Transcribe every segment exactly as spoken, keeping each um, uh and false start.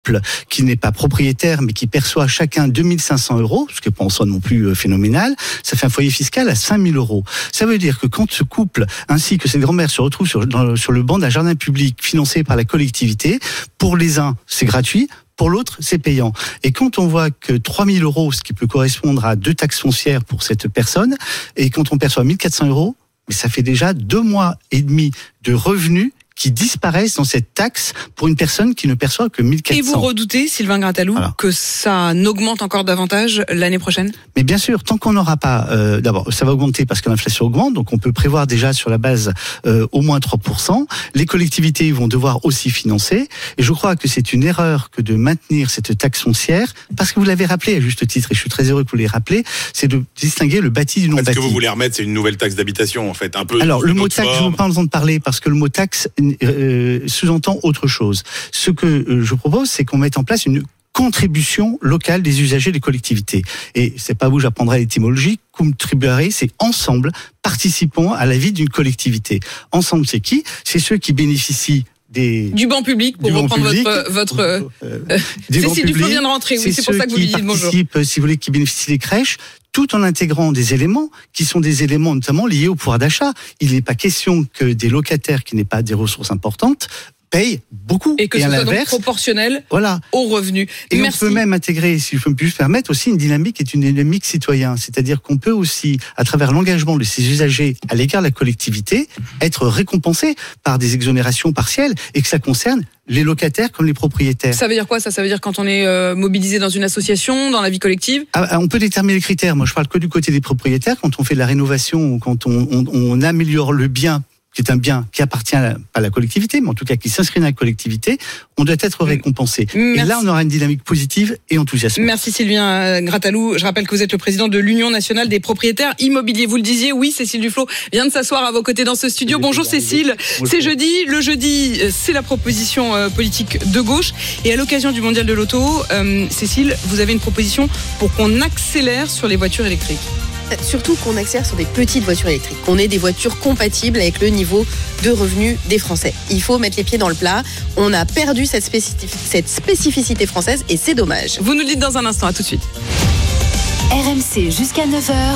qui n'est pas propriétaire mais qui perçoit chacun deux mille cinq cents euros, ce qui n'est pas en soi non plus phénoménal, ça fait un foyer fiscal à cinq mille euros. Ça veut dire que quand ce couple ainsi que cette grand-mère se retrouvent sur, dans, sur le banc d'un jardin public financé par la collectivité, pour les uns c'est gratuit, pour l'autre, c'est payant. Et quand on voit que trois mille euros, ce qui peut correspondre à deux taxes foncières pour cette personne, et quand on perçoit mille quatre cents euros, mais ça fait déjà deux mois et demi de revenus qui disparaissent dans cette taxe pour une personne qui ne perçoit que mille quatre cents. Et vous redoutez, Sylvain Grattalou, voilà, que ça n'augmente encore davantage l'année prochaine ? Mais bien sûr, tant qu'on n'aura pas... Euh, d'abord, ça va augmenter parce que l'inflation augmente, donc on peut prévoir déjà sur la base euh, au moins trois pour cent. Les collectivités vont devoir aussi financer. Et je crois que c'est une erreur que de maintenir cette taxe foncière, parce que vous l'avez rappelé à juste titre, et je suis très heureux que vous l'ayez rappelé, c'est de distinguer le bâti du non-bâti. Est-ce que vous voulez remettre, c'est une nouvelle taxe d'habitation, en fait, un peu... Alors, le mot taxe, je n'ai pas besoin de parler, parce que le mot taxe... Euh, sous-entend autre chose. Ce que euh, je propose, c'est qu'on mette en place une contribution locale des usagers des collectivités. Et c'est pas vous, j'apprendrai l'étymologie. Contribuare, c'est ensemble, participons à la vie d'une collectivité. Ensemble, c'est qui ? C'est ceux qui bénéficient des... du banc public, pour reprendre public, votre... votre euh, euh, Cécile Duflot vient de rentrer, oui, c'est, c'est pour ça que vous lui dites bonjour. Si vous voulez, qui bénéficient des crèches, tout en intégrant des éléments qui sont des éléments notamment liés au pouvoir d'achat. Il n'est pas question que des locataires qui n'aient pas des ressources importantes payent beaucoup. Et que et ce à soit l'inverse, donc proportionnel voilà, aux revenus. Et Merci. On peut même intégrer, si je peux me permettre, aussi une dynamique qui est une dynamique citoyenne. C'est-à-dire qu'on peut aussi, à travers l'engagement de ces usagers à l'égard de la collectivité, être récompensé par des exonérations partielles et que ça concerne les locataires comme les propriétaires. Ça veut dire quoi ça Ça veut dire quand on est euh, mobilisé dans une association, dans la vie collective ? Ah, on peut déterminer les critères. Moi, je parle que du côté des propriétaires. Quand on fait de la rénovation, quand on, on, on améliore le bien, qui est un bien qui appartient à la, pas à la collectivité, mais en tout cas qui s'inscrit dans la collectivité, on doit être récompensé. Merci. Et là, on aura une dynamique positive et enthousiasmante. Merci Sylvain Grattalou. Je rappelle que vous êtes le président de l'Union nationale des propriétaires immobiliers. Vous le disiez, oui, Cécile Duflot vient de s'asseoir à vos côtés dans ce studio. Bonjour Cécile. C'est jeudi. Le jeudi, c'est la proposition politique de gauche. Et à l'occasion du Mondial de l'Auto, euh, Cécile, vous avez une proposition pour qu'on accélère sur les voitures électriques. Surtout qu'on accélère sur des petites voitures électriques, qu'on ait des voitures compatibles avec le niveau de revenus des Français. Il faut mettre les pieds dans le plat. On a perdu cette, spécif- cette spécificité française et c'est dommage. Vous nous le dites dans un instant, à tout de suite. R M C jusqu'à neuf heures.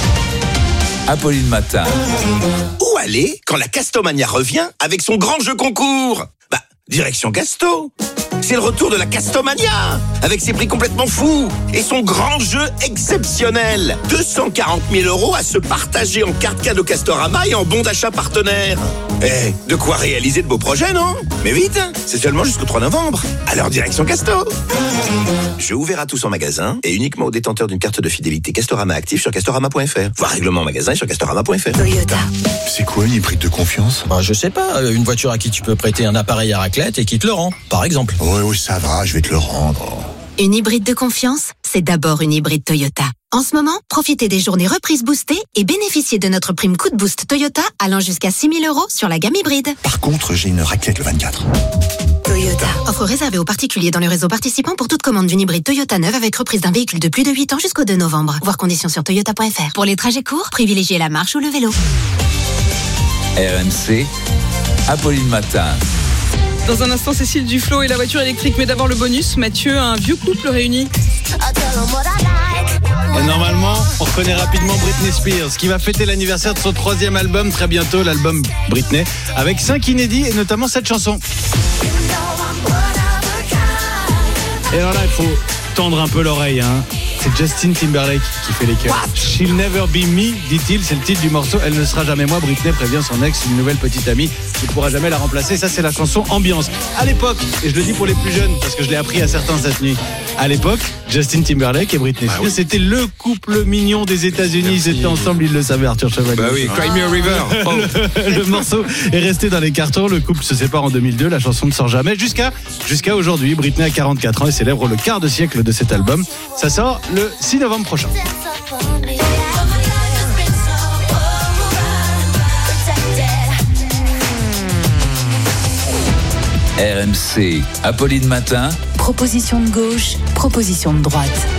Apolline Matin. Où aller quand la Castomania revient avec son grand jeu concours ? Bah, direction Casto. C'est le retour de la Castomania, avec ses prix complètement fous et son grand jeu exceptionnel. deux cent quarante mille euros à se partager en carte cadeau Castorama et en bon d'achat partenaire. Eh, de quoi réaliser de beaux projets, non ? Mais vite, c'est seulement jusqu'au trois novembre. Alors direction Casto. Jeu ouvert à tous en magasin et uniquement aux détenteurs d'une carte de fidélité Castorama active sur castorama point f r. Voir règlement en magasin et sur castorama point f r. Toyota. C'est quoi une hybride de confiance ? Bah, je sais pas, une voiture à qui tu peux prêter un appareil à raclette et qui te le rend, par exemple. Oui, oui, ça va, je vais te le rendre. Une hybride de confiance, c'est d'abord une hybride Toyota. En ce moment, profitez des journées reprises boostées et bénéficiez de notre prime coup de boost Toyota allant jusqu'à six mille euros sur la gamme hybride. Par contre, j'ai une raclette le vingt-quatre. Toyota. Offre réservée aux particuliers dans le réseau participant pour toute commande d'une hybride Toyota neuve avec reprise d'un véhicule de plus de huit ans jusqu'au deux novembre. Voir conditions sur toyota point f r. Pour les trajets courts, privilégiez la marche ou le vélo. R M C, Apolline Matin. Dans un instant, Cécile Duflot et la voiture électrique. Mais d'abord le bonus, Mathieu, un vieux couple réuni. Et normalement, on reconnaît rapidement Britney Spears, qui va fêter l'anniversaire de son troisième album très bientôt, l'album Britney, avec cinq inédits et notamment cette chanson. Et alors là, il faut tendre un peu l'oreille, hein. C'est Justin Timberlake qui fait les chœurs. She'll never be me, dit-il, c'est le titre du morceau. Elle ne sera jamais moi. Britney prévient son ex, une nouvelle petite amie qui ne pourra jamais la remplacer. Ça, c'est la chanson Ambiance. À l'époque, et je le dis pour les plus jeunes, parce que je l'ai appris à certains cette nuit, à l'époque, Justin Timberlake et Britney Spears, bah oui, c'était le couple mignon des États-Unis. Ils étaient ensemble, ils le savaient, Arthur Chevalier. Bah oui, Cry Me a River. Oh. Le morceau est resté dans les cartons. Le couple se sépare en deux mille deux. La chanson ne sort jamais jusqu'à, jusqu'à aujourd'hui. Britney a quarante-quatre ans et célèbre le quart de siècle de cet album. Ça sort le six novembre prochain. R M C, Apolline Matin. Proposition de gauche, proposition de droite.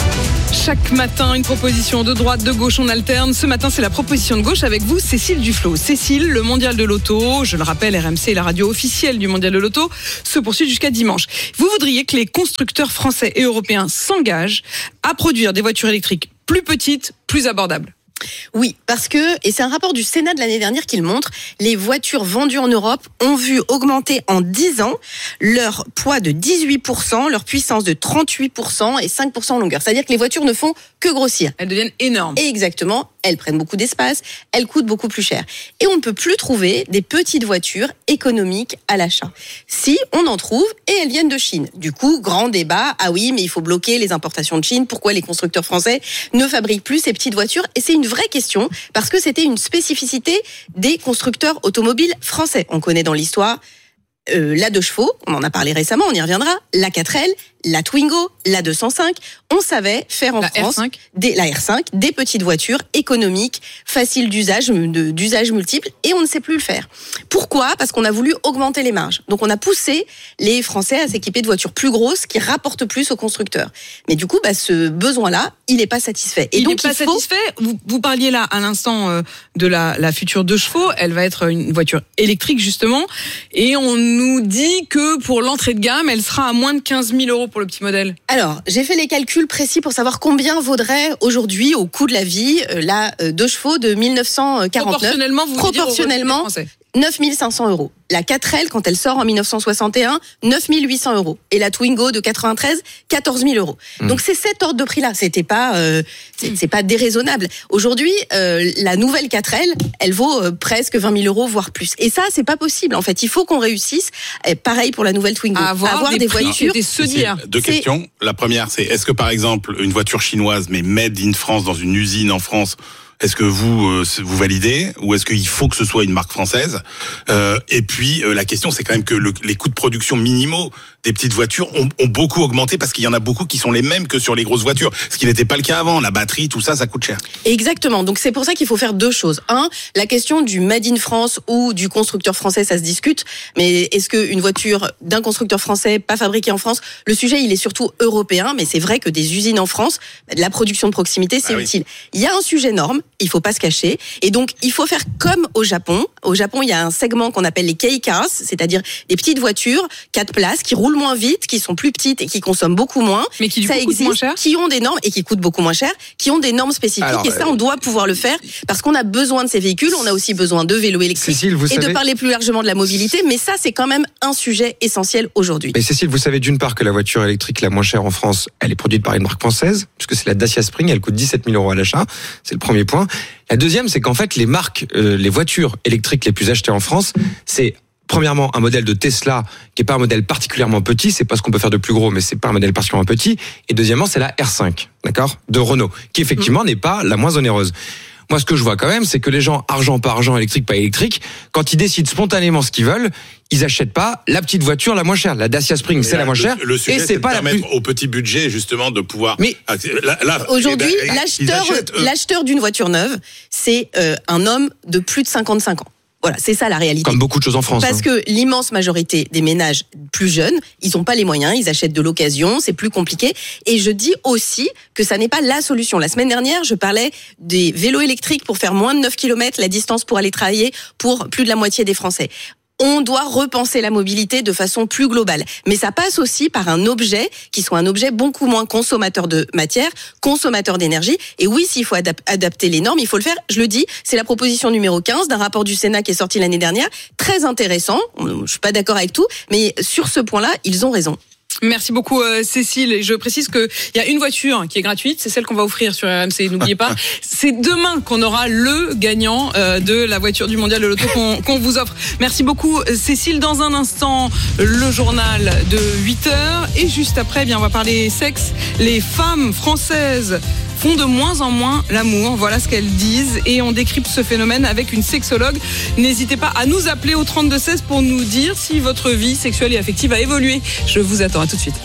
Chaque matin, une proposition de droite, de gauche, on alterne. Ce matin, c'est la proposition de gauche avec vous, Cécile Duflot. Cécile, le mondial de l'auto, je le rappelle, R M C est la radio officielle du mondial de l'auto, se poursuit jusqu'à dimanche. Vous voudriez que les constructeurs français et européens s'engagent à produire des voitures électriques plus petites, plus abordables? Oui, parce que, et c'est un rapport du Sénat de l'année dernière qui le montre, les voitures vendues en Europe ont vu augmenter en dix ans leur poids de dix-huit pour cent, leur puissance de trente-huit pour cent et cinq pour cent en longueur. C'est-à-dire que les voitures ne font que grossir. Elles deviennent énormes. Et exactement, elles prennent beaucoup d'espace, elles coûtent beaucoup plus cher. Et on ne peut plus trouver des petites voitures économiques à l'achat. Si, on en trouve et elles viennent de Chine. Du coup, grand débat, ah oui, mais il faut bloquer les importations de Chine, pourquoi les constructeurs français ne fabriquent plus ces petites voitures? Et c'est une vraie question, parce que c'était une spécificité des constructeurs automobiles français. On connaît dans l'histoire euh, la deux chevaux, on en a parlé récemment, on y reviendra, la quatre L, la Twingo, la deux cent cinq. On savait faire en la France R cinq. Des, la R cinq, des petites voitures économiques, faciles d'usage, de, d'usage multiple, et on ne sait plus le faire. Pourquoi ? Parce qu'on a voulu augmenter les marges. Donc on a poussé les Français à s'équiper de voitures plus grosses qui rapportent plus aux constructeurs. Mais du coup, bah, ce besoin-là, il n'est pas satisfait. Et il donc n'est pas il faut... satisfait. Vous, vous parliez là à l'instant euh, de la, la future deux chevaux. Elle va être une voiture électrique justement, et on nous dit que pour l'entrée de gamme, elle sera à moins de quinze mille euros pour le petit modèle. Alors, j'ai fait les calculs précis pour savoir combien vaudrait aujourd'hui, au coût de la vie, la deux chevaux de mille neuf cent quarante-neuf. Proportionnellement, vous Proportionnellement, neuf mille cinq cents euros. La quatre L, quand elle sort en mille neuf cent soixante et un, neuf mille huit cents euros. Et la Twingo de quatre-vingt-treize, quatorze mille euros. Mmh. Donc c'est cet ordre de prix-là. C'était pas, euh, c'est, c'est pas déraisonnable. Aujourd'hui, euh, la nouvelle quatre L, elle vaut euh, presque vingt mille euros, voire plus. Et ça, c'est pas possible. En fait, il faut qu'on réussisse. Et pareil pour la nouvelle Twingo. À avoir, à avoir des, des voitures. Des c'est deux c'est... questions. La première, c'est est-ce que par exemple une voiture chinoise mais made in France dans une usine en France, est-ce que vous euh, vous validez ou est-ce qu'il faut que ce soit une marque française euh, Et puis euh, la question, c'est quand même que le, les coûts de production minimaux des petites voitures ont, ont beaucoup augmenté parce qu'il y en a beaucoup qui sont les mêmes que sur les grosses voitures, ce qui n'était pas le cas avant. La batterie, tout ça, ça coûte cher. Exactement. Donc c'est pour ça qu'il faut faire deux choses. Un, la question du Made in France ou du constructeur français, ça se discute. Mais est-ce qu'une voiture d'un constructeur français pas fabriquée en France, le sujet il est surtout européen. Mais c'est vrai que des usines en France, de la production de proximité, c'est ah, utile. Oui. Il y a un sujet norme. Il faut pas se cacher. Et donc, il faut faire comme au Japon. Au Japon, il y a un segment qu'on appelle les kei cars, c'est-à-dire des petites voitures, quatre places, qui roulent moins vite, qui sont plus petites et qui consomment beaucoup moins. Mais qui, du ça coup, existe, coûtent moins cher. Qui ont des normes et qui coûtent beaucoup moins cher, qui ont des normes spécifiques. Alors, et ça, on doit pouvoir le faire parce qu'on a besoin de ces véhicules. On a aussi besoin de vélos électriques. Cécile, vous et savez... de parler plus largement de la mobilité. Mais ça, c'est quand même un sujet essentiel aujourd'hui. Mais Cécile, vous savez d'une part que la voiture électrique la moins chère en France, elle est produite par une marque française, puisque c'est la Dacia Spring, elle coûte dix-sept mille euros à l'achat. C'est le premier point. La deuxième, c'est qu'en fait, les marques, euh, les voitures électriques les plus achetées en France, c'est premièrement un modèle de Tesla qui est pas un modèle particulièrement petit, c'est pas ce qu'on peut faire de plus gros, mais c'est pas un modèle particulièrement petit. Et deuxièmement, c'est la R cinq, d'accord, de Renault, qui effectivement mmh. n'est pas la moins onéreuse. Moi, ce que je vois quand même, c'est que les gens, argent par argent, électrique pas électrique, quand ils décident spontanément ce qu'ils veulent, ils achètent pas la petite voiture la moins chère. La Dacia Spring, c'est là, la moins chère. Le, le sujet, et c'est, c'est pas de la permettre plus... au petit budget, justement, de pouvoir... Mais là, là, aujourd'hui, eh ben, l'acheteur, achètent, euh... l'acheteur d'une voiture neuve, c'est euh, un homme de plus de cinquante-cinq ans. Voilà, c'est ça la réalité. Comme beaucoup de choses en France. Parce hein. que l'immense majorité des ménages plus jeunes, ils n'ont pas les moyens, ils achètent de l'occasion, c'est plus compliqué. Et je dis aussi que ça n'est pas la solution. La semaine dernière, je parlais des vélos électriques pour faire moins de neuf kilomètres, la distance pour aller travailler pour plus de la moitié des Français. On doit repenser la mobilité de façon plus globale. Mais ça passe aussi par un objet qui soit un objet beaucoup moins consommateur de matière, consommateur d'énergie. Et oui, s'il faut adap- adapter les normes, il faut le faire. Je le dis, c'est la proposition numéro quinze d'un rapport du Sénat qui est sorti l'année dernière. Très intéressant. Je suis pas d'accord avec tout, mais sur ce point-là, ils ont raison. Merci beaucoup euh, Cécile. Et je précise qu'il y a une voiture qui est gratuite, c'est celle qu'on va offrir sur R M C. N'oubliez pas, c'est demain qu'on aura le gagnant euh, de la voiture du mondial de l'auto qu'on, qu'on vous offre. Merci beaucoup Cécile. Dans un instant, le journal de huit heures. Et juste après, eh bien, on va parler sexe. Les femmes françaises font de moins en moins l'amour, voilà ce qu'elles disent, et on décrypte ce phénomène avec une sexologue. N'hésitez pas à nous appeler au trente-deux seize pour nous dire si votre vie sexuelle et affective a évolué. Je vous attends, à tout de suite.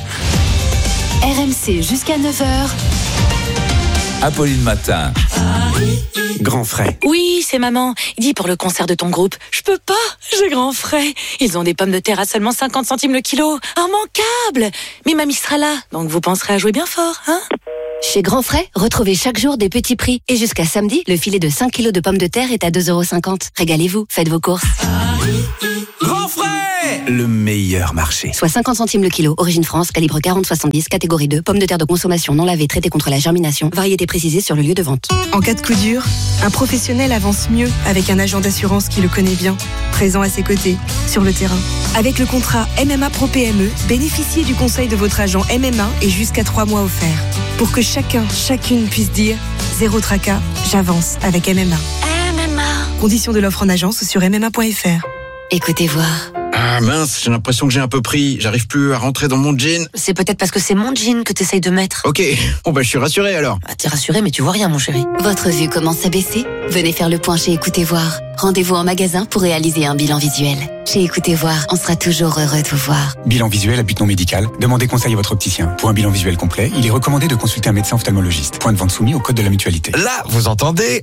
R M C jusqu'à neuf heures. Apolline Matin. Grand frais. Oui, c'est maman. Dis pour le concert de ton groupe. Je peux pas, j'ai grand frais. Ils ont des pommes de terre à seulement cinquante centimes le kilo. Immanquable. Mais mamie sera là, donc vous penserez à jouer bien fort, hein? Chez Grand Frais, retrouvez chaque jour des petits prix. Et jusqu'à samedi, le filet de cinq kilos de pommes de terre est à deux euros cinquante. Régalez-vous, faites vos courses. Grand Frais, le meilleur marché. Soit cinquante centimes le kilo. Origine France, calibre quarante soixante-dix, catégorie deux. Pommes de terre de consommation non lavées, traitées contre la germination. Variété précisée sur le lieu de vente. En cas de coup dur, un professionnel avance mieux avec un agent d'assurance qui le connaît bien. Présent à ses côtés, sur le terrain. Avec le contrat M M A Pro P M E, bénéficiez du conseil de votre agent M M A et jusqu'à trois mois offerts. Pour que chacun, chacune puisse dire « Zéro tracas, j'avance avec M M A ». M M A. Conditions de l'offre en agence sur m m a point f r. Écoutez voir. Ah mince, j'ai l'impression que j'ai un peu pris. J'arrive plus à rentrer dans mon jean. C'est peut-être parce que c'est mon jean que t'essayes de mettre. Ok, bon bah je suis rassuré alors. Bah, t'es rassuré mais tu vois rien mon chéri. Votre vue commence à baisser? Venez faire le point chez Écoutez Voir. Rendez-vous en magasin pour réaliser un bilan visuel. Chez Écoutez Voir, on sera toujours heureux de vous voir. Bilan visuel à but non médical. Demandez conseil à votre opticien. Pour un bilan visuel complet, il est recommandé de consulter un médecin ophtalmologiste. Point de vente soumis au code de la mutualité. Là, vous entendez?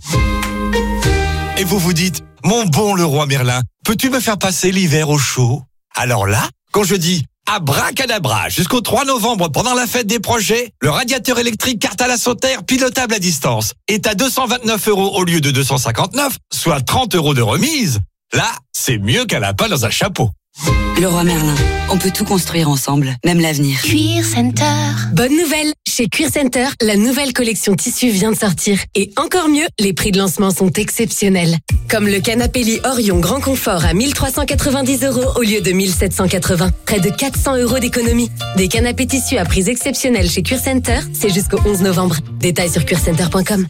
Et vous vous dites, mon bon Leroy Merlin, peux-tu me faire passer l'hiver au chaud? Alors là, quand je dis abracadabra jusqu'au trois novembre pendant la fête des projets, le radiateur électrique Cartala Sauter pilotable à distance est à deux cent vingt-neuf euros au lieu de deux cent cinquante-neuf, soit trente euros de remise. Là, c'est mieux qu'un lapin dans un chapeau. Leroy Merlin, on peut tout construire ensemble, même l'avenir. Cuir Center. Bonne nouvelle! Chez Cuir Center, la nouvelle collection tissu vient de sortir. Et encore mieux, les prix de lancement sont exceptionnels. Comme le canapé lit Orion Grand Confort à mille trois cent quatre-vingt-dix euros au lieu de mille sept cent quatre-vingts. Près de quatre cents euros d'économie. Des canapés tissus à prix exceptionnels chez Cuir Center, c'est jusqu'au onze novembre. Détails sur cuir center point com.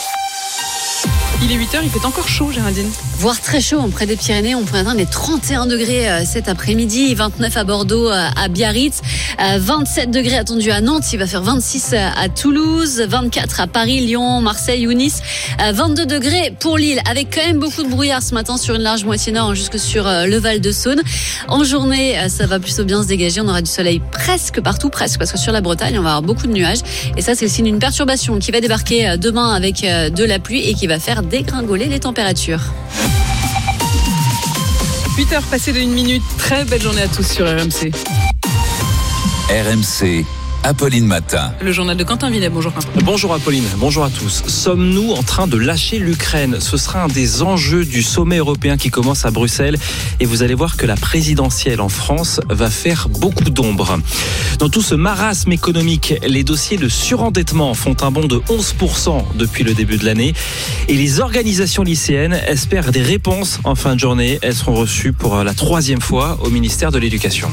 Il est huit heures, il fait encore chaud, Géraldine. Voire très chaud, en près des Pyrénées, on pourrait atteindre les trente et un degrés cet après-midi, vingt-neuf à Bordeaux, à Biarritz, vingt-sept degrés attendus à Nantes, il va faire vingt-six à Toulouse, vingt-quatre à Paris, Lyon, Marseille ou Nice, vingt-deux degrés pour Lille, avec quand même beaucoup de brouillard ce matin sur une large moitié nord, jusque sur le Val-de-Saône. En journée, ça va plutôt bien se dégager, on aura du soleil presque partout, presque, parce que sur la Bretagne, on va avoir beaucoup de nuages, et ça c'est le signe d'une perturbation qui va débarquer demain avec de la pluie et qui va faire dégringoler les températures. huit heures passées de une minute. Très belle journée à tous sur R M C. R M C, Apolline Matin. Le journal de Quentin Villet. Bonjour Quentin. Bonjour Apolline, bonjour à tous. Sommes-nous en train de lâcher l'Ukraine? Ce sera un des enjeux du sommet européen qui commence à Bruxelles. Et vous allez voir que la présidentielle en France va faire beaucoup d'ombre. Dans tout ce marasme économique, les dossiers de surendettement font un bond de onze pour cent depuis le début de l'année. Et les organisations lycéennes espèrent des réponses en fin de journée. Elles seront reçues pour la troisième fois au ministère de l'Éducation.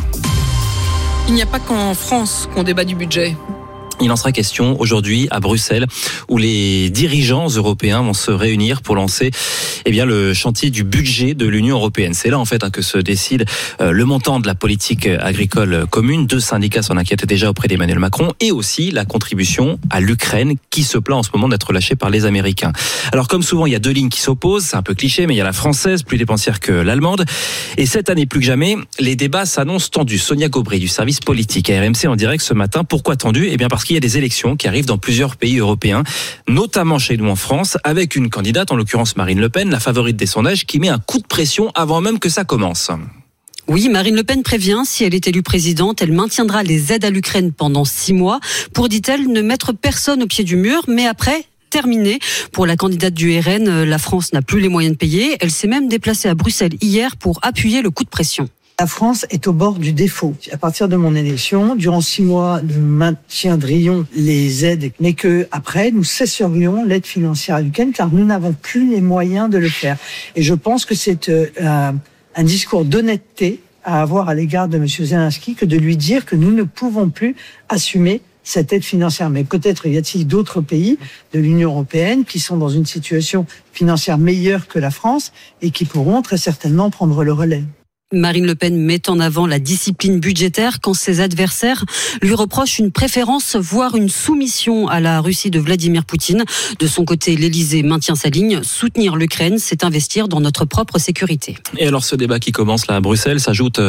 Il n'y a pas qu'en France qu'on débat du budget. Il en sera question aujourd'hui à Bruxelles, où les dirigeants européens vont se réunir pour lancer eh bien, le chantier du budget de l'Union européenne. C'est là en fait hein, que se décide euh, le montant de la politique agricole commune. Deux syndicats s'en inquiètent déjà auprès d'Emmanuel Macron, et aussi la contribution à l'Ukraine qui se plaint en ce moment d'être lâchée par les Américains. Alors comme souvent, il y a deux lignes qui s'opposent, c'est un peu cliché, mais il y a la française, plus dépensière que l'allemande. Et cette année, plus que jamais, les débats s'annoncent tendus. Sonia Gaubry du service politique à R M C en direct ce matin. Pourquoi tendu? Eh bien parce qu'il y a des élections qui arrivent dans plusieurs pays européens, notamment chez nous en France, avec une candidate, en l'occurrence Marine Le Pen, la favorite des sondages, qui met un coup de pression avant même que ça commence. Oui, Marine Le Pen prévient, si elle est élue présidente, elle maintiendra les aides à l'Ukraine pendant six mois pour, dit-elle, ne mettre personne au pied du mur, mais après... terminé. Pour la candidate du R N, la France n'a plus les moyens de payer. Elle s'est même déplacée à Bruxelles hier pour appuyer le coup de pression. La France est au bord du défaut. À partir de mon élection, durant six mois, nous maintiendrions les aides, mais que après, nous cesserions l'aide financière à l'Ukraine, car nous n'avons plus les moyens de le faire. Et je pense que c'est euh, un discours d'honnêteté à avoir à l'égard de M. Zelensky que de lui dire que nous ne pouvons plus assumer cette aide financière. Mais peut-être y a-t-il d'autres pays de l'Union européenne qui sont dans une situation financière meilleure que la France et qui pourront très certainement prendre le relais. Marine Le Pen met en avant la discipline budgétaire quand ses adversaires lui reprochent une préférence, voire une soumission à la Russie de Vladimir Poutine. De son côté, l'Élysée maintient sa ligne. Soutenir l'Ukraine, c'est investir dans notre propre sécurité. Et alors ce débat qui commence là à Bruxelles s'ajoute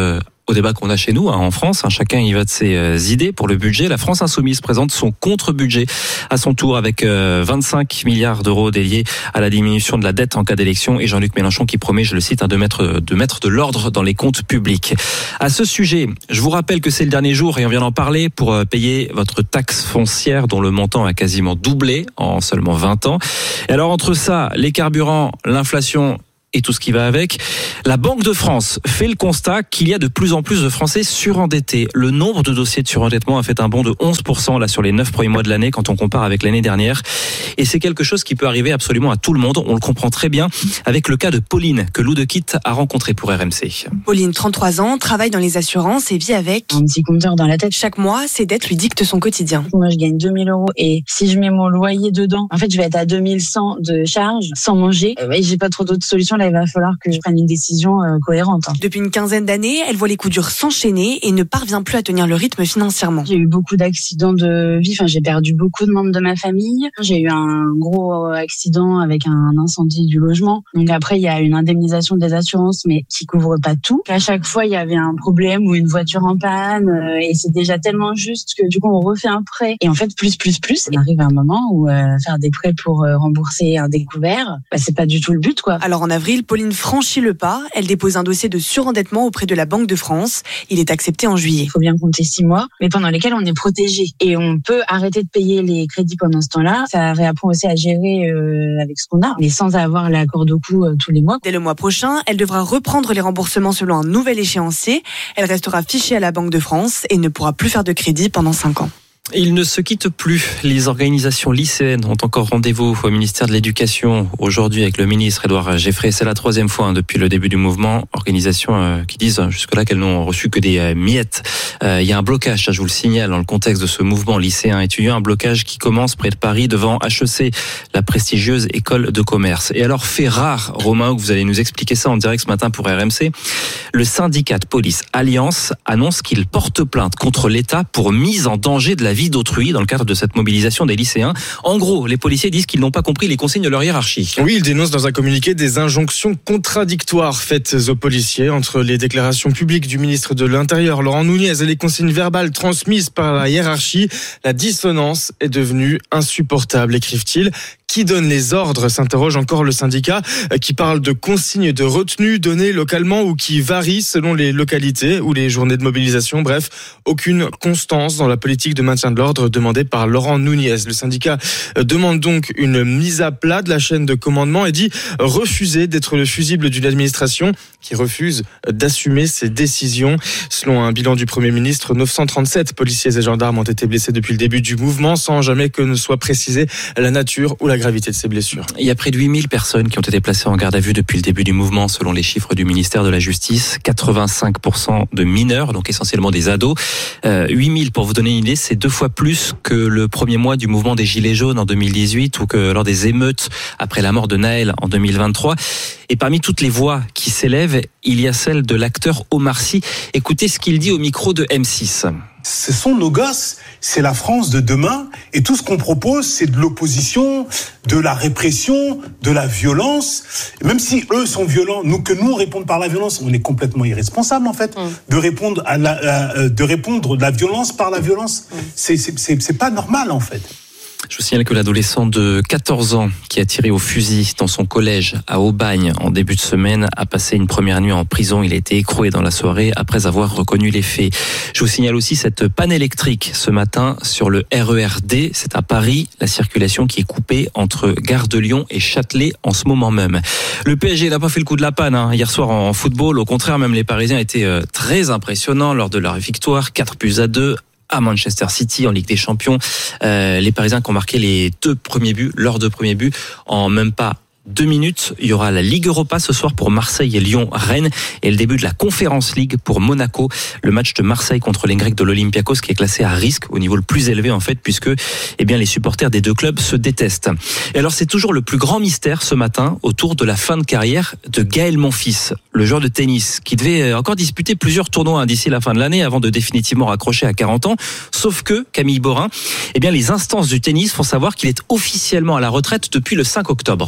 au débat qu'on a chez nous, hein, en France. Hein, chacun y va de ses euh, idées pour le budget. La France Insoumise présente son contre-budget à son tour avec euh, vingt-cinq milliards d'euros dédiés à la diminution de la dette en cas d'élection et Jean-Luc Mélenchon qui promet, je le cite, hein, de mettre de mettre de l'ordre dans les comptes publics. À ce sujet, je vous rappelle que c'est le dernier jour et on vient d'en parler pour euh, payer votre taxe foncière dont le montant a quasiment doublé en seulement vingt ans. Et alors entre ça, les carburants, l'inflation et tout ce qui va avec, la Banque de France fait le constat qu'il y a de plus en plus de Français surendettés. Le nombre de dossiers de surendettement a fait un bond de onze pour cent là sur les neuf premiers mois de l'année quand on compare avec l'année dernière. Et c'est quelque chose qui peut arriver absolument à tout le monde. On le comprend très bien avec le cas de Pauline que Lou de Quitte a rencontré pour R M C. Pauline, trente-trois ans, travaille dans les assurances et vit avec un petit compteur dans la tête. Chaque mois, ses dettes lui dictent son quotidien. Moi, je gagne deux mille euros et si je mets mon loyer dedans, en fait, je vais être à deux mille cent de charges sans manger. Et j'ai pas trop d'autres solutions. Là, il va falloir que je prenne une décision euh, cohérente. Hein. Depuis une quinzaine d'années, elle voit les coups durs s'enchaîner et ne parvient plus à tenir le rythme financièrement. J'ai eu beaucoup d'accidents de vie, enfin j'ai perdu beaucoup de membres de ma famille. J'ai eu un gros accident avec un incendie du logement. Donc après il y a une indemnisation des assurances mais qui couvre pas tout. À chaque fois il y avait un problème ou une voiture en panne euh, et c'est déjà tellement juste que du coup on refait un prêt. Et en fait plus plus plus, il arrive un moment où euh, faire des prêts pour euh, rembourser un découvert, bah, c'est pas du tout le but quoi. Alors en avril, Pauline franchit le pas. Elle dépose un dossier de surendettement auprès de la Banque de France. Il est accepté en juillet. Il faut bien compter six mois, mais pendant lesquels on est protégé. Et on peut arrêter de payer les crédits pendant ce temps-là. Ça réapprend aussi à gérer euh, avec ce qu'on a, mais sans avoir la corde au cou euh, tous les mois. Dès le mois prochain, elle devra reprendre les remboursements selon un nouvel échéancier. Elle restera fichée à la Banque de France et ne pourra plus faire de crédit pendant cinq ans. Ils ne se quittent plus. Les organisations lycéennes ont encore rendez-vous au ministère de l'Éducation aujourd'hui avec le ministre Édouard Geffray. C'est la troisième fois hein, depuis le début du mouvement. Organisations euh, qui disent jusque-là qu'elles n'ont reçu que des euh, miettes. Euh, il y a un blocage, ça je vous le signale, dans le contexte de ce mouvement lycéen étudiant. Un blocage qui commence près de Paris devant H E C, la prestigieuse école de commerce. Et alors, fait rare, Romain, que vous allez nous expliquer ça en direct ce matin pour R M C, le syndicat de police Alliance annonce qu'il porte plainte contre l'État pour mise en danger de la vie d'autrui dans le cadre de cette mobilisation des lycéens. En gros, les policiers disent qu'ils n'ont pas compris les consignes de leur hiérarchie. Oui, ils dénoncent dans un communiqué des injonctions contradictoires faites aux policiers entre les déclarations publiques du ministre de l'Intérieur, Laurent Nunez, et les consignes verbales transmises par la hiérarchie. La dissonance est devenue insupportable, écrivent-ils. Qui donne les ordres, s'interroge encore le syndicat, qui parle de consignes de retenue données localement ou qui varient selon les localités ou les journées de mobilisation. Bref, aucune constance dans la politique de maintien de l'ordre demandée par Laurent Nunez. Le syndicat demande donc une mise à plat de la chaîne de commandement et dit refuser d'être le fusible d'une administration qui refuse d'assumer ses décisions. Selon un bilan du Premier ministre, neuf cent trente-sept policiers et gendarmes ont été blessés depuis le début du mouvement sans jamais que ne soit précisée la nature ou la gravité de ces blessures. Il y a près de huit mille personnes qui ont été placées en garde à vue depuis le début du mouvement, selon les chiffres du ministère de la Justice. quatre-vingt-cinq pour cent de mineurs, donc essentiellement des ados. Euh, huit mille, pour vous donner une idée, c'est deux fois plus que le premier mois du mouvement des Gilets jaunes en deux mille dix-huit ou que lors des émeutes après la mort de Naël en deux mille vingt-trois. Et parmi toutes les voix qui s'élèvent, il y a celle de l'acteur Omar Sy. Écoutez ce qu'il dit au micro de M six. Ce sont nos gosses, c'est la France de demain, et tout ce qu'on propose, c'est de l'opposition, de la répression, de la violence. Et même si eux sont violents, nous que nous répondons par la violence, on est complètement irresponsable en fait, mmh. de répondre à la, à, de répondre de la violence par la violence. Mmh. C'est, c'est, c'est, c'est pas normal en fait. Je vous signale que l'adolescent de quatorze ans qui a tiré au fusil dans son collège à Aubagne en début de semaine a passé une première nuit en prison. Il a été écroué dans la soirée après avoir reconnu les faits. Je vous signale aussi cette panne électrique ce matin sur le R E R D. C'est à Paris, la circulation qui est coupée entre Gare de Lyon et Châtelet en ce moment même. Le P S G n'a pas fait le coup de la panne hein, hier soir en football. Au contraire, même les Parisiens étaient très impressionnants lors de leur victoire. quatre buts à deux. À Manchester City en Ligue des Champions. Euh, les Parisiens qui ont marqué les deux premiers buts, leurs deux premiers buts, en même pas deux minutes. Il y aura la Ligue Europa ce soir pour Marseille et Lyon-Rennes et le début de la Conference League pour Monaco. Le match de Marseille contre les Grecs de l'Olympiakos qui est classé à risque au niveau le plus élevé en fait puisque eh bien les supporters des deux clubs se détestent. Et alors c'est toujours le plus grand mystère ce matin autour de la fin de carrière de Gaël Monfils, le joueur de tennis qui devait encore disputer plusieurs tournois d'ici la fin de l'année avant de définitivement raccrocher à quarante ans. Sauf que Camille Borin, eh bien les instances du tennis font savoir qu'il est officiellement à la retraite depuis le cinq octobre. Oui,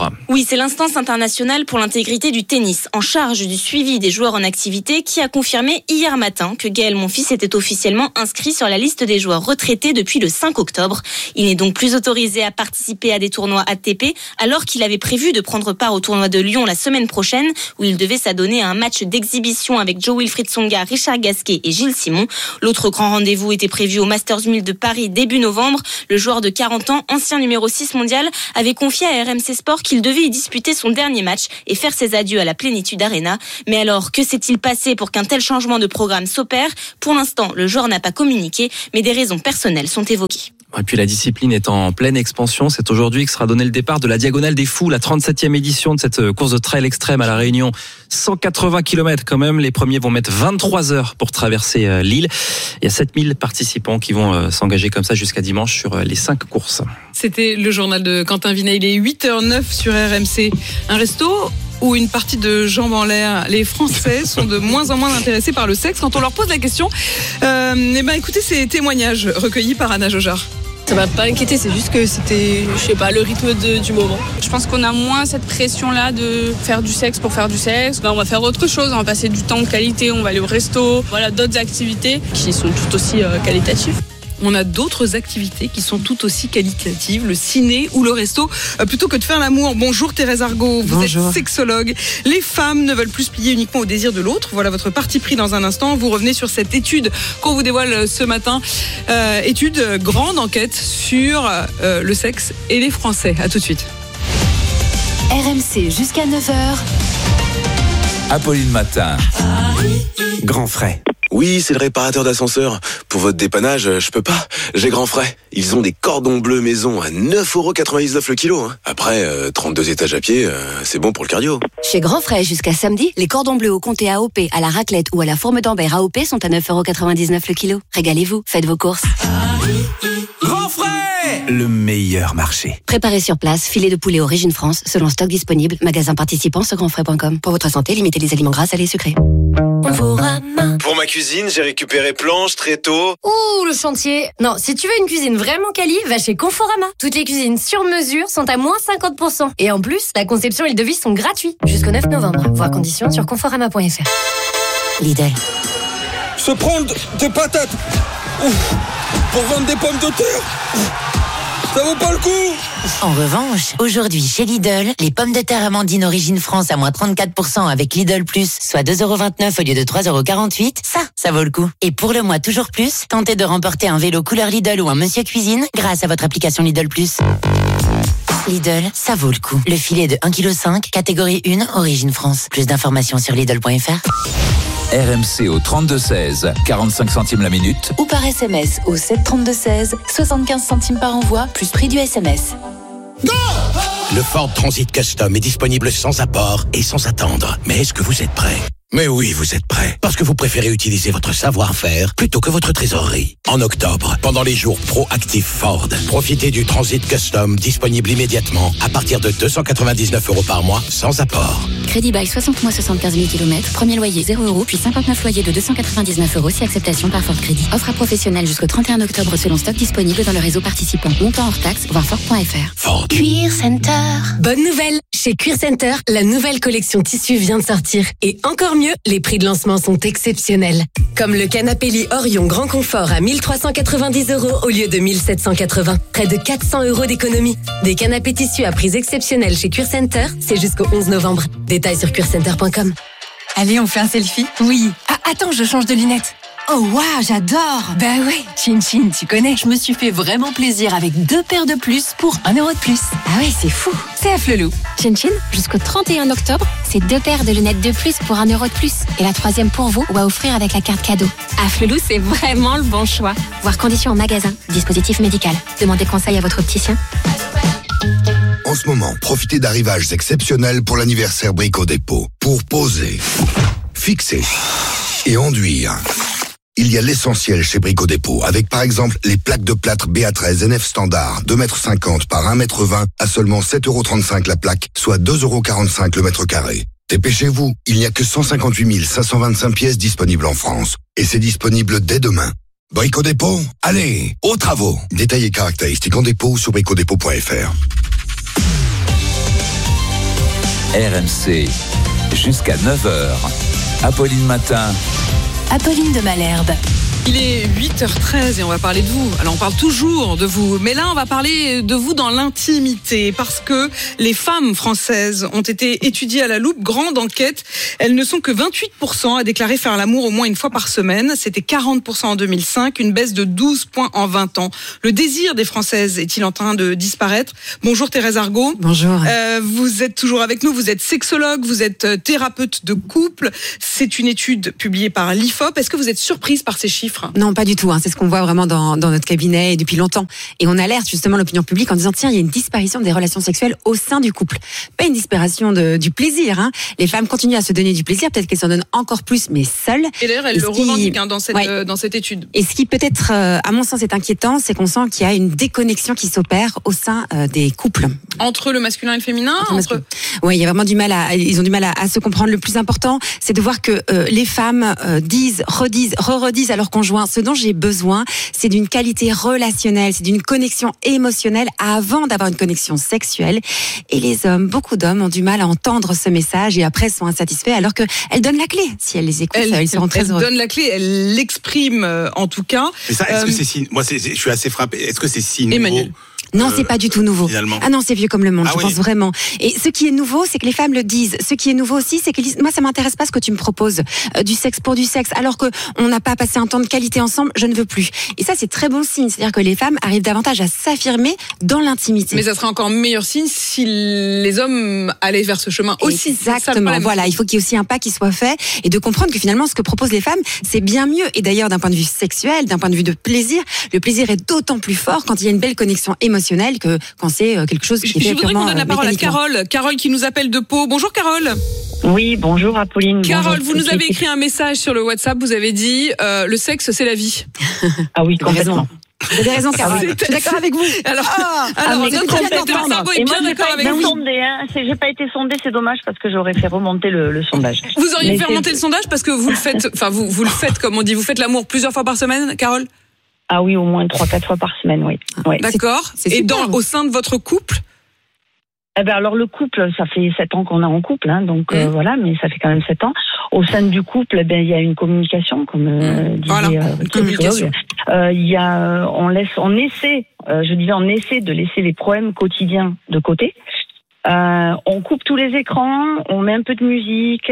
Oui, c'est l'instance internationale pour l'intégrité du tennis, en charge du suivi des joueurs en activité, qui a confirmé hier matin que Gaël Monfils était officiellement inscrit sur la liste des joueurs retraités depuis le cinq octobre. Il n'est donc plus autorisé à participer à des tournois A T P, alors qu'il avait prévu de prendre part au tournoi de Lyon la semaine prochaine, où il devait s'adonner à un match d'exhibition avec Jo-Wilfried Tsonga, Richard Gasquet et Gilles Simon. L'autre grand rendez-vous était prévu au Masters mille de Paris début novembre. Le joueur de quarante ans, ancien numéro six mondial, avait confié à R M C Sport qu'il devait y disputer son dernier match et faire ses adieux à la Plénitude Arena. Mais alors, que s'est-il passé pour qu'un tel changement de programme s'opère ? Pour l'instant, le joueur n'a pas communiqué, mais des raisons personnelles sont évoquées. Et puis la discipline est en pleine expansion. C'est aujourd'hui que sera donné le départ de la Diagonale des Fous, la trente-septième édition de cette course de trail extrême à La Réunion. cent quatre-vingts kilomètres quand même. Les premiers vont mettre vingt-trois heures pour traverser l'île. Il y a sept mille participants qui vont s'engager comme ça jusqu'à dimanche sur les cinq courses. C'était le journal de Quentin Vinet. Il est huit heures zéro neuf sur R M C. Un resto ou une partie de jambes en l'air. Les Français sont de moins en moins intéressés par le sexe quand on leur pose la question. Euh, eh ben, écoutez ces témoignages recueillis par Anna Jojard. Ça m'a pas inquiété, c'est juste que c'était, je sais pas, le rythme de, du moment. Je pense qu'on a moins cette pression-là de faire du sexe pour faire du sexe. Ben, on va faire autre chose, on va passer du temps de qualité, on va aller au resto, voilà, d'autres activités qui sont tout aussi euh, qualitatives. On a d'autres activités qui sont tout aussi qualitatives, le ciné ou le resto, euh, plutôt que de faire l'amour. Bonjour Thérèse Argot, vous Bonjour. êtes sexologue. Les femmes ne veulent plus se plier uniquement au désir de l'autre. Voilà votre parti pris dans un instant. Vous revenez sur cette étude qu'on vous dévoile ce matin. Euh, étude, grande enquête sur euh, le sexe et les Français. À tout de suite. R M C jusqu'à neuf heures. Apolline Matin. Grand frais. Oui, c'est le réparateur d'ascenseur. Pour votre dépannage, je peux pas. J'ai grand frais. Ils ont des cordons bleus maison à neuf euros quatre-vingt-dix-neuf le kilo. Après, euh, trente-deux étages à pied, euh, c'est bon pour le cardio. Chez Grand Frais, jusqu'à samedi, les cordons bleus au comté A O P, à la raclette ou à la fourme d'Ambert A O P sont à neuf euros quatre-vingt-dix-neuf le kilo. Régalez-vous, faites vos courses. Grand frais, le meilleur marché. Préparez sur place, filet de poulet Origine France, selon stock disponible, magasin participant sur grand frais point com. Pour votre santé, limitez les aliments gras, salés et sucrés. Pour ma cuisine, j'ai récupéré planches, tréteaux. Ouh, le chantier. Non, si tu veux une cuisine vraiment quali, va chez Conforama. Toutes les cuisines sur mesure sont à moins cinquante pour cent. Et en plus, la conception et le devis sont gratuits. Jusqu'au neuf novembre. Voir conditions sur conforama point f r. Lidl. Se prendre des patates Ouf. Pour vendre des pommes de terre Ouf. Ça vaut pas le coup. En revanche, aujourd'hui chez Lidl, les pommes de terre Amandine Origine France à moins trente-quatre pour cent avec Lidl Plus, soit deux euros vingt-neuf au lieu de trois euros quarante-huit, ça, ça vaut le coup. Et pour le mois toujours plus, tentez de remporter un vélo couleur Lidl ou un Monsieur Cuisine grâce à votre application Lidl Plus. Lidl, ça vaut le coup. Le filet de un virgule cinq kilos, catégorie un, Origine France. Plus d'informations sur Lidl point f r. R M C au trente-deux seize, quarante-cinq centimes la minute. Ou par S M S au sept trente-deux seize, soixante-quinze centimes par envoi, plus prix du S M S. Le Ford Transit Custom est disponible sans apport et sans attendre. Mais est-ce que vous êtes prêts ? Mais oui, vous êtes prêts. Parce que vous préférez utiliser votre savoir-faire plutôt que votre trésorerie. En octobre, pendant les jours Pro-Active Ford, profitez du Transit Custom disponible immédiatement à partir de deux cent quatre-vingt-dix-neuf euros par mois sans apport. Crédit bail soixante mois, soixante-quinze mille kilomètres. Premier loyer zéro euros, puis cinquante-neuf loyers de deux cent quatre-vingt-dix-neuf euros si acceptation par Ford Crédit. Offre à professionnels jusqu'au trente et un octobre selon stock disponible dans le réseau participant. Montant hors taxe, voir Ford point f r. Ford. Cuir Center. Bonne nouvelle. Chez Cuir Center, la nouvelle collection tissu vient de sortir. Et encore mieux, les prix de lancement sont exceptionnels. Comme le canapé lit Orion Grand Confort à mille trois cent quatre-vingt-dix euros au lieu de mille sept cent quatre-vingts. Près de quatre cents euros d'économie. Des canapés tissus à prix exceptionnels chez Cuir Center, c'est jusqu'au onze novembre. Détails sur cuir center point com. Allez, on fait un selfie ? Oui. Ah, attends, je change de lunettes. Oh waouh, j'adore. Ben oui, Chin Chin, tu connais. Je me suis fait vraiment plaisir avec deux paires de plus pour un euro de plus. Ah ouais, c'est fou. C'est à Flelou. Chin Chin, jusqu'au trente et un octobre, c'est deux paires de lunettes de plus pour un euro de plus. Et la troisième pour vous ou à offrir avec la carte cadeau. À Flelou, c'est vraiment le bon choix. Voir conditions en magasin. Dispositif médical. Demandez conseil à votre opticien. En ce moment, profitez d'arrivages exceptionnels pour l'anniversaire Brico Dépôt. Pour poser, fixer et enduire. Il y a l'essentiel chez Brico Dépôt, avec par exemple les plaques de plâtre B A treize N F standard, deux mètres cinquante par un mètre vingt à seulement sept euros trente-cinq la plaque, soit deux euros quarante-cinq le mètre carré. Dépêchez-vous, il n'y a que cent cinquante-huit mille cinq cent vingt-cinq pièces disponibles en France. Et c'est disponible dès demain. Brico Dépôt, allez, aux travaux. Détails et caractéristiques en dépôt sur brico dépôt point f r. R M C, jusqu'à neuf heures. Apolline Matin. Apolline de Malherbe. Il est huit heures treize et on va parler de vous. Alors on parle toujours de vous, mais là on va parler de vous dans l'intimité parce que les femmes françaises ont été étudiées à la loupe, grande enquête. Elles ne sont que vingt-huit pour cent à déclarer faire l'amour au moins une fois par semaine. C'était quarante pour cent en deux mille cinq, une baisse de douze points en vingt ans. Le désir des Françaises est-il en train de disparaître ? Bonjour Thérèse Argot. Bonjour. Euh, vous êtes toujours avec nous, vous êtes sexologue, vous êtes thérapeute de couple. C'est une étude publiée par l'I F O P. Est-ce que vous êtes surprise par ces chiffres ? Non, pas du tout. Hein. C'est ce qu'on voit vraiment dans, dans notre cabinet et depuis longtemps. Et on alerte justement l'opinion publique en disant tiens, il y a une disparition des relations sexuelles au sein du couple. Pas une disparition de, du plaisir. Hein. Les femmes continuent à se donner du plaisir. Peut-être qu'elles s'en donnent encore plus, mais seules. Et d'ailleurs, elles et le qui... revendiquent hein, dans, cette, ouais. euh, dans cette étude. Et ce qui peut-être, euh, à mon sens, est inquiétant, c'est qu'on sent qu'il y a une déconnexion qui s'opère au sein euh, des couples. Entre le masculin et le féminin entre... Oui, il y a vraiment du mal à, ils ont du mal à, à se comprendre. Le plus important, c'est de voir que euh, les femmes euh, disent, redisent, re-redisent à leur conjoint ce dont j'ai besoin, c'est d'une qualité relationnelle, c'est d'une connexion émotionnelle avant d'avoir une connexion sexuelle. Et les hommes, beaucoup d'hommes ont du mal à entendre ce message et après sont insatisfaits alors qu'elles donnent la clé. Si elles les écoutent, elle, ils seront très elle heureux. Elle donne la clé, elle l'exprime euh, en tout cas. Mais ça, est-ce euh, que c'est si... Moi, c'est, c'est, je suis assez frappé. Est-ce que c'est si nouveau ? Emmanuel. Non, euh, c'est pas du tout nouveau. Finalement. Ah non, c'est vieux comme le monde, ah je oui. pense vraiment. Et ce qui est nouveau, c'est que les femmes le disent. Ce qui est nouveau aussi, c'est que moi, ça m'intéresse pas ce que tu me proposes. Euh, du sexe pour du sexe, alors que on n'a pas passé un temps de qualité ensemble, je ne veux plus. Et ça, c'est très bon signe. C'est-à-dire que les femmes arrivent davantage à s'affirmer dans l'intimité. Mais ça serait encore meilleur signe si les hommes allaient vers ce chemin aussi. Exactement. Voilà, il faut qu'il y ait aussi un pas qui soit fait et de comprendre que finalement, ce que proposent les femmes, c'est bien mieux. Et d'ailleurs, d'un point de vue sexuel, d'un point de vue de plaisir, le plaisir est d'autant plus fort quand il y a une belle connexion émotionnelle que quand c'est quelque chose qui je, est je voudrais qu'on donne la parole à Carole. Carole qui nous appelle de Pau. Bonjour Carole. Oui, bonjour Apolline. Carole, bonjour. vous nous avez écrit un message sur le WhatsApp. Vous avez dit euh, le sexe c'est la vie. Ah oui, complètement. Vous avez raison, Carole. Je suis d'accord avec vous. Alors, ah, alors ah, notre intervenant est bien d'accord avec vous. Sondé, hein. J'ai pas été sondée, c'est dommage parce que j'aurais fait remonter le, le sondage. Vous auriez Mais fait remonter le sondage parce que vous le faites, enfin vous vous le faites comme on dit, vous faites l'amour plusieurs fois par semaine, Carole ? Ah oui, au moins trois, quatre fois par semaine, oui. Ouais. D'accord. C'est, c'est Et super. dans au sein de votre couple ? Eh ben alors le couple, ça fait sept ans qu'on est en couple, hein, donc mmh. euh, voilà, mais ça fait quand même sept ans. Au sein du couple, eh ben il y a une communication, comme euh, mmh. disait voilà, euh, une communication. Euh, il y a, on laisse, on essaie, euh, je disais, on essaie de laisser les problèmes quotidiens de côté. Euh, on coupe tous les écrans, on met un peu de musique,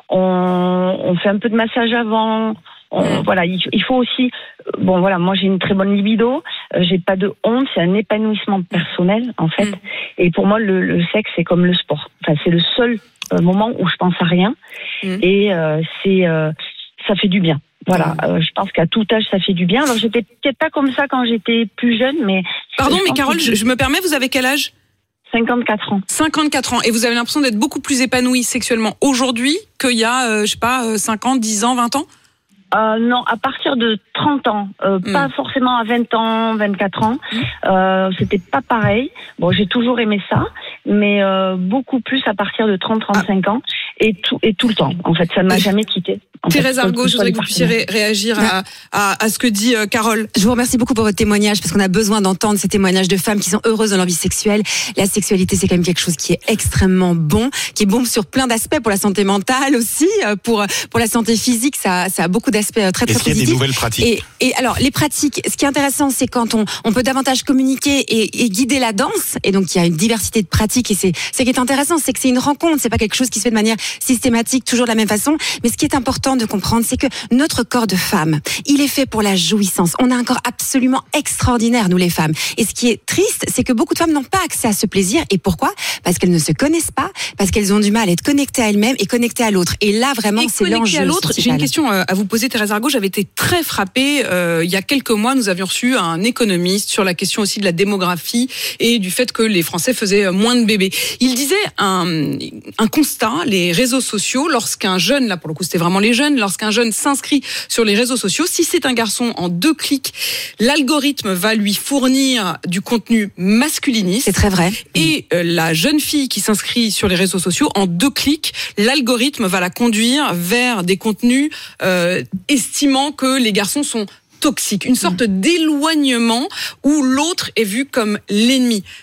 on, on fait un peu de massage avant. On, mmh. Voilà, il, il faut aussi. Bon, voilà, moi j'ai une très bonne libido, euh, j'ai pas de honte, c'est un épanouissement personnel en fait. Mmh. Et pour moi, le, le sexe c'est comme le sport. Enfin, c'est le seul euh, moment où je pense à rien mmh. et euh, c'est euh, ça fait du bien. Voilà, mmh. euh, je pense qu'à tout âge ça fait du bien. Alors j'étais peut-être pas comme ça quand j'étais plus jeune, mais. Pardon, mais Carole, je, je me permets, vous avez quel âge ? cinquante-quatre ans. cinquante-quatre ans. Et vous avez l'impression d'être beaucoup plus épanouie sexuellement aujourd'hui qu'il y a, euh, je sais pas, cinq ans, dix ans, vingt ans ? Euh, non, à partir de trente ans, euh, mmh. pas forcément à vingt ans, vingt-quatre ans. Mmh. Euh, c'était pas pareil. Bon, j'ai toujours aimé ça, mais euh, beaucoup plus à partir de trente à trente-cinq ah. ans et tout et tout le temps. En fait, ça ne m'a jamais quitté. Thérèse Argot, je voudrais que vous puissiez ré- réagir à, à, à ce que dit euh, Carole. Je vous remercie beaucoup pour votre témoignage parce qu'on a besoin d'entendre ces témoignages de femmes qui sont heureuses dans leur vie sexuelle. La sexualité, c'est quand même quelque chose qui est extrêmement bon, qui est bon sur plein d'aspects, pour la santé mentale aussi, pour pour la santé physique. Ça, ça a beaucoup d'aspects très très Est-ce positifs. qu'il y a des nouvelles pratiques ? Et, et alors, les pratiques, ce qui est intéressant, c'est quand on, on peut davantage communiquer et, et guider la danse. Et donc, il y a une diversité de pratiques. Et c'est, ce qui est intéressant, c'est que c'est une rencontre. C'est pas quelque chose qui se fait de manière systématique, toujours de la même façon. Mais ce qui est important de comprendre, c'est que notre corps de femme, il est fait pour la jouissance. On a un corps absolument extraordinaire, nous les femmes. Et ce qui est triste, c'est que beaucoup de femmes n'ont pas accès à ce plaisir. Et pourquoi ? Parce qu'elles ne se connaissent pas, parce qu'elles ont du mal à être connectées à elles-mêmes et connectées à l'autre. Et là, vraiment, et c'est l'enjeu. À l'autre, j'ai une question à vous poser, Thérèse Argot. J'avais été très frappée. Euh, il y a quelques mois, nous avions reçu un économiste sur la question aussi de la démographie et du fait que les Français faisaient moins de bébés. Il disait un, un constat, les réseaux sociaux, lorsqu'un jeune, là pour le coup c'était vraiment les jeunes, lorsqu'un jeune s'inscrit sur les réseaux sociaux, si c'est un garçon, en deux clics, l'algorithme va lui fournir du contenu masculiniste. C'est très vrai. Et euh, la jeune fille qui s'inscrit sur les réseaux sociaux, en deux clics, l'algorithme va la conduire vers des contenus euh, estimant que les garçons sont toxiques, une sorte d'éloignement où l'autre est vu comme l'ennemi.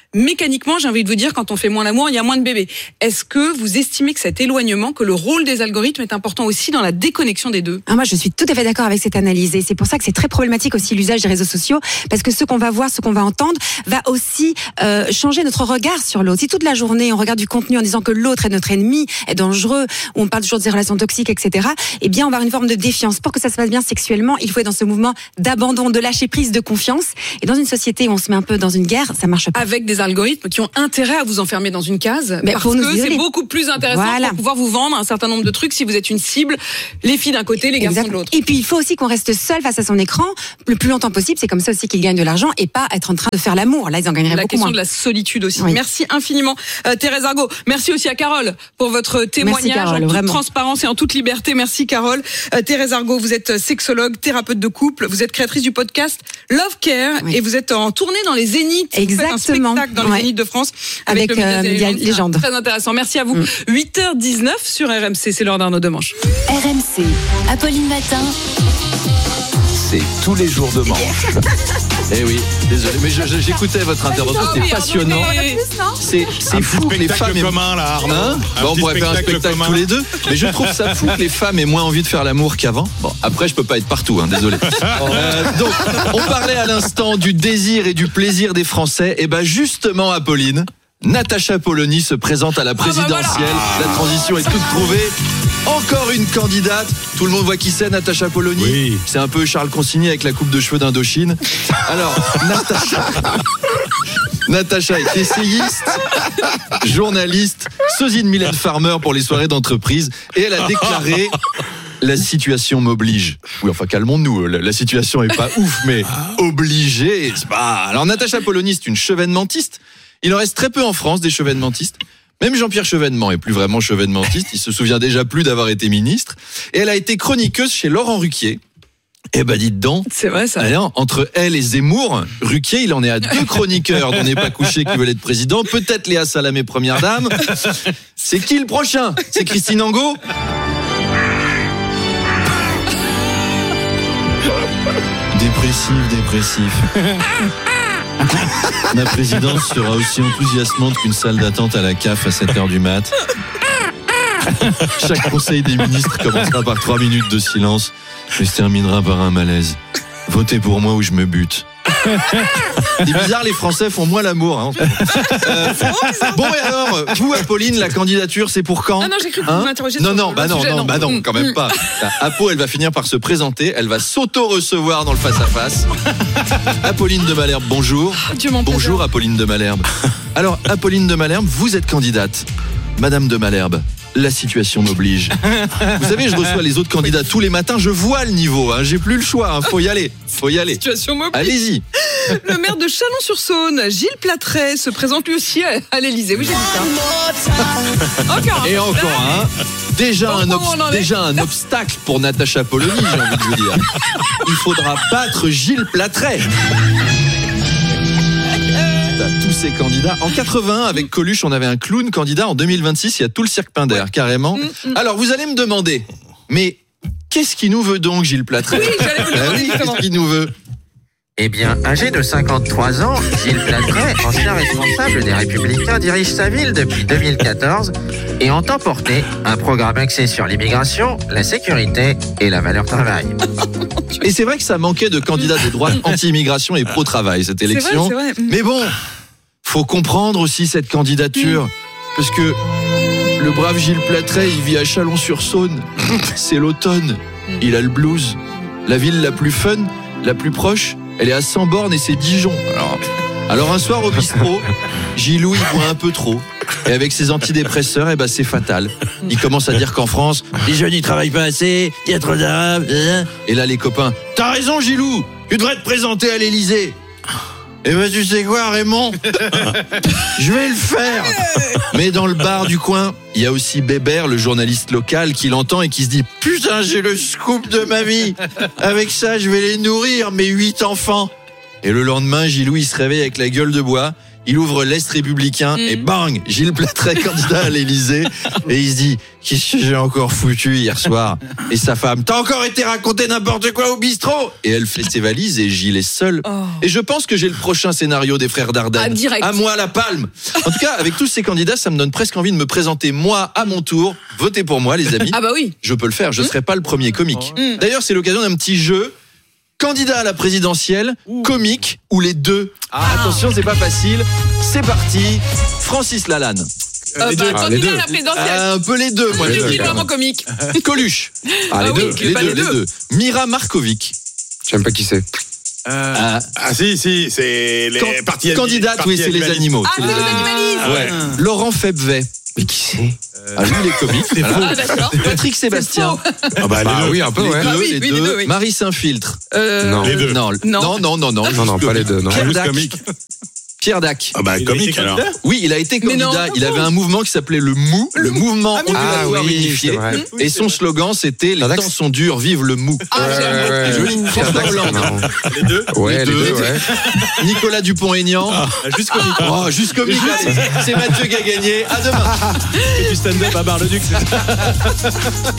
mécaniquement, j'ai envie de vous dire, quand on fait moins l'amour, il y a moins de bébés. Est-ce que vous estimez que cet éloignement, que le rôle des algorithmes est important aussi dans la déconnexion des deux? Ah, moi, je suis tout à fait d'accord avec cette analyse. Et c'est pour ça que c'est très problématique aussi l'usage des réseaux sociaux, parce que ce qu'on va voir, ce qu'on va entendre, va aussi euh, changer notre regard sur l'autre. Si toute la journée, on regarde du contenu en disant que l'autre est notre ennemi, est dangereux, où on parle toujours des relations toxiques, et cetera, eh bien, on va avoir une forme de défiance. Pour que ça se passe bien sexuellement, il faut être dans ce mouvement d'abandon, de lâcher prise, de confiance. Et dans une société où on se met un peu dans une guerre, ça marche pas. Avec des algorithmes qui ont intérêt à vous enfermer dans une case, mais parce pour nous que c'est beaucoup plus intéressant voilà. pour pouvoir vous vendre un certain nombre de trucs si vous êtes une cible, les filles d'un côté, les garçons de l'autre. Et puis il faut aussi qu'on reste seul face à son écran le plus longtemps possible. C'est comme ça aussi qu'ils gagnent de l'argent et pas être en train de faire l'amour. Là, ils en gagneraient la beaucoup moins. La question moins. de la solitude aussi. Oui. Merci infiniment, euh, Thérèse Argot. Merci aussi à Carole pour votre témoignage. Merci, Carole, en toute vraiment. transparence et en toute liberté. Merci Carole. Euh, Thérèse Argot, vous êtes sexologue, thérapeute de couple, vous êtes créatrice du podcast Love Care oui. et vous êtes en tournée dans les Zéniths. Exactement. Vous faites un spectacle dans les ouais. Zéniths de France avec, avec le Média euh, Légende. Très intéressant. Merci à vous. Mm. huit heures dix-neuf sur R M C, c'est l'heure d'Arnaud Demanche. R M C, Apolline Matin. C'est tous les jours de manche. Eh oui, désolé, mais je, je, j'écoutais votre intervention, c'était oui, passionnant. Oui, oui. C'est, c'est fou que les femmes aient... commun, là, Arnaud. Hein bon, on pourrait faire un spectacle commun. Tous les deux. Mais je trouve ça fou que les femmes aient moins envie de faire l'amour qu'avant. Bon, après, je peux pas être partout, hein, désolé. euh, donc, on parlait à l'instant du désir et du plaisir des Français. Et ben justement, Apolline, Natacha Polony se présente à la présidentielle. Ah bah voilà. La transition est toute trouvée. Encore une candidate. Tout le monde voit qui c'est, Natacha Polony. Oui. C'est un peu Charles Consigny avec la coupe de cheveux d'Indochine. Alors, Natacha... Natacha est essayiste, journaliste, sosie de Mylène Farmer pour les soirées d'entreprise. Et elle a déclaré... La situation m'oblige. Oui, enfin, calmons-nous. La, la situation est pas ouf, mais obligée. C'est pas... Alors, Natacha Polony, c'est une chevènementiste. Il en reste très peu en France, des chevènementistes. Même Jean-Pierre Chevènement est plus vraiment chevènementiste. Il se souvient déjà plus d'avoir été ministre. Et elle a été chroniqueuse chez Laurent Ruquier. Eh ben, dites donc. C'est vrai, ça. Alors, entre elle et Zemmour, Ruquier, il en est à deux chroniqueurs dont n'est pas couché qui veulent être président. Peut-être Léa Salamé, première dame. C'est qui le prochain? C'est Christine Angot? Dépressif, dépressif. Ma présidence sera aussi enthousiasmante qu'une salle d'attente à la C A F à sept heures du mat. Chaque conseil des ministres commencera par trois minutes de silence et se terminera par un malaise. Votez pour moi ou je me bute. C'est bizarre, les Français font moins l'amour. Hein. Euh, bon, et alors, vous, Apolline, la candidature, c'est pour quand? Ah non, j'ai cru que hein vous m'interrogiez Non, sur non, le bah non, sujet, non, non, bah non, quand même pas. Apo, elle va finir par se présenter, elle va s'auto-recevoir dans le face-à-face. Apolline de Malherbe, bonjour. Dieu m'en bonjour, Apolline de Malherbe. Alors, Apolline de Malherbe, vous êtes candidate. Madame de Malherbe, la situation m'oblige. Vous savez, je reçois les autres candidats tous les matins, je vois le niveau, hein, j'ai plus le choix, hein, faut y aller, faut y aller. Situation m'oblige. Allez-y. Le maire de Chalon-sur-Saône, Gilles Platret, se présente lui aussi à l'Élysée. Oui, j'ai dit ça. Encore. Et encore un. Hein. Déjà, un, obst- déjà un obstacle pour Natacha Polony, j'ai envie de vous dire. Il faudra battre Gilles Platret. Tous ces candidats. En quatre-vingt, avec Coluche, on avait un clown candidat. En deux mille vingt-six, il y a tout le cirque Pinder, ouais. Carrément. Mm, mm. Alors, vous allez me demander, mais qu'est-ce qu'il nous veut donc, Gilles Platret? Oui, j'allais vous demander, oui, qu'est-ce qu'il nous veut? Eh bien, âgé de cinquante-trois ans, Gilles Platret, ancien responsable des Républicains, dirige sa ville depuis deux mille quatorze et entend porter un programme axé sur l'immigration, la sécurité et la valeur travail. Et c'est vrai que ça manquait de candidats de droite anti-immigration et pro-travail, cette élection. C'est vrai, c'est vrai. Mais bon, faut comprendre aussi cette candidature, parce que le brave Gilles Platret, il vit à Chalon-sur-Saône. C'est l'automne, il a le blues. La ville la plus fun, la plus proche, elle est à cent bornes et c'est Dijon. Alors, alors un soir au bistrot, Gilou il boit un peu trop. Et avec ses antidépresseurs, eh ben c'est fatal. Il commence à dire qu'en France, les jeunes ils travaillent pas assez, il y a trop d'arabes. Et là les copains, t'as raison Gilou, tu devrais te présenter à l'Élysée. Eh ben tu sais quoi Raymond, je vais le faire. Mais dans le bar du coin, il y a aussi Bébert, le journaliste local, qui l'entend et qui se dit « Putain, j'ai le scoop de ma vie. Avec ça, je vais les nourrir, mes huit enfants. » Et le lendemain, Gilou, il se réveille avec la gueule de bois. il ouvre l'Est républicain mmh. et bang, Gilles Platret, candidat à l'Élysée. Et il se dit, qu'est-ce que j'ai encore foutu hier soir? Et sa femme, t'as encore été raconter n'importe quoi au bistrot? Et elle fait ses valises et Gilles est seul. Oh. Et je pense que j'ai le prochain scénario des frères Dardenne. Ah, direct. À moi la palme. En tout cas, avec tous ces candidats, ça me donne presque envie de me présenter moi à mon tour. Votez pour moi, les amis. Ah bah oui. Je peux le faire, je mmh. serai pas le premier comique. Mmh. D'ailleurs, c'est l'occasion d'un petit jeu. Candidat à la présidentielle, Ouh. comique ou les deux. Ah. Attention, c'est pas facile. C'est parti. Francis Lalanne. Euh, les deux. Bah, ah, les deux. À la présidentielle. Euh, un peu les deux, moi. Je suis vraiment comique. Coluche. Ah, les, ah, deux. Oui, les, deux, les, deux, les deux. Mira Markovic. Je sais même pas qui c'est. Euh, ah. ah si, si, c'est les Can- parties Candidate, oui, c'est les animaux. Ah, c'est les animalistes. Ah, ouais. Ah. Laurent Febvret. Mais qui c'est euh... Ah, lui, il est comique. C'est voilà. Ah, d'accord. Patrick Sébastien. Ah, bah, les ah, deux. oui, un peu, les ouais. deux, Ah, oui, les oui, deux. les deux oui. Marie Saint-Filtre. Euh... Non, les deux. Non, non, non, non. Non, non, non pas les deux. Non. Pierre Dac. Comique. Pierre Dac. Ah bah, comique, alors. Oui, il a été candidat. Il avait un mouvement qui s'appelait le MOU, le Mouvement Ondulatoire ah, oui, Unifié. Oui, et son vrai. slogan, c'était « Les temps sont durs, vive le MOU ». Ah, j'aime ouais, joli. François Hollande. Les deux Ouais, les deux, les deux ouais. Nicolas Dupont-Aignan. Ah, juste comique. Oh, juste comique. C'est Mathieu qui a gagné. À demain. Et du stand-up à Bar-le-Duc, c'est ça.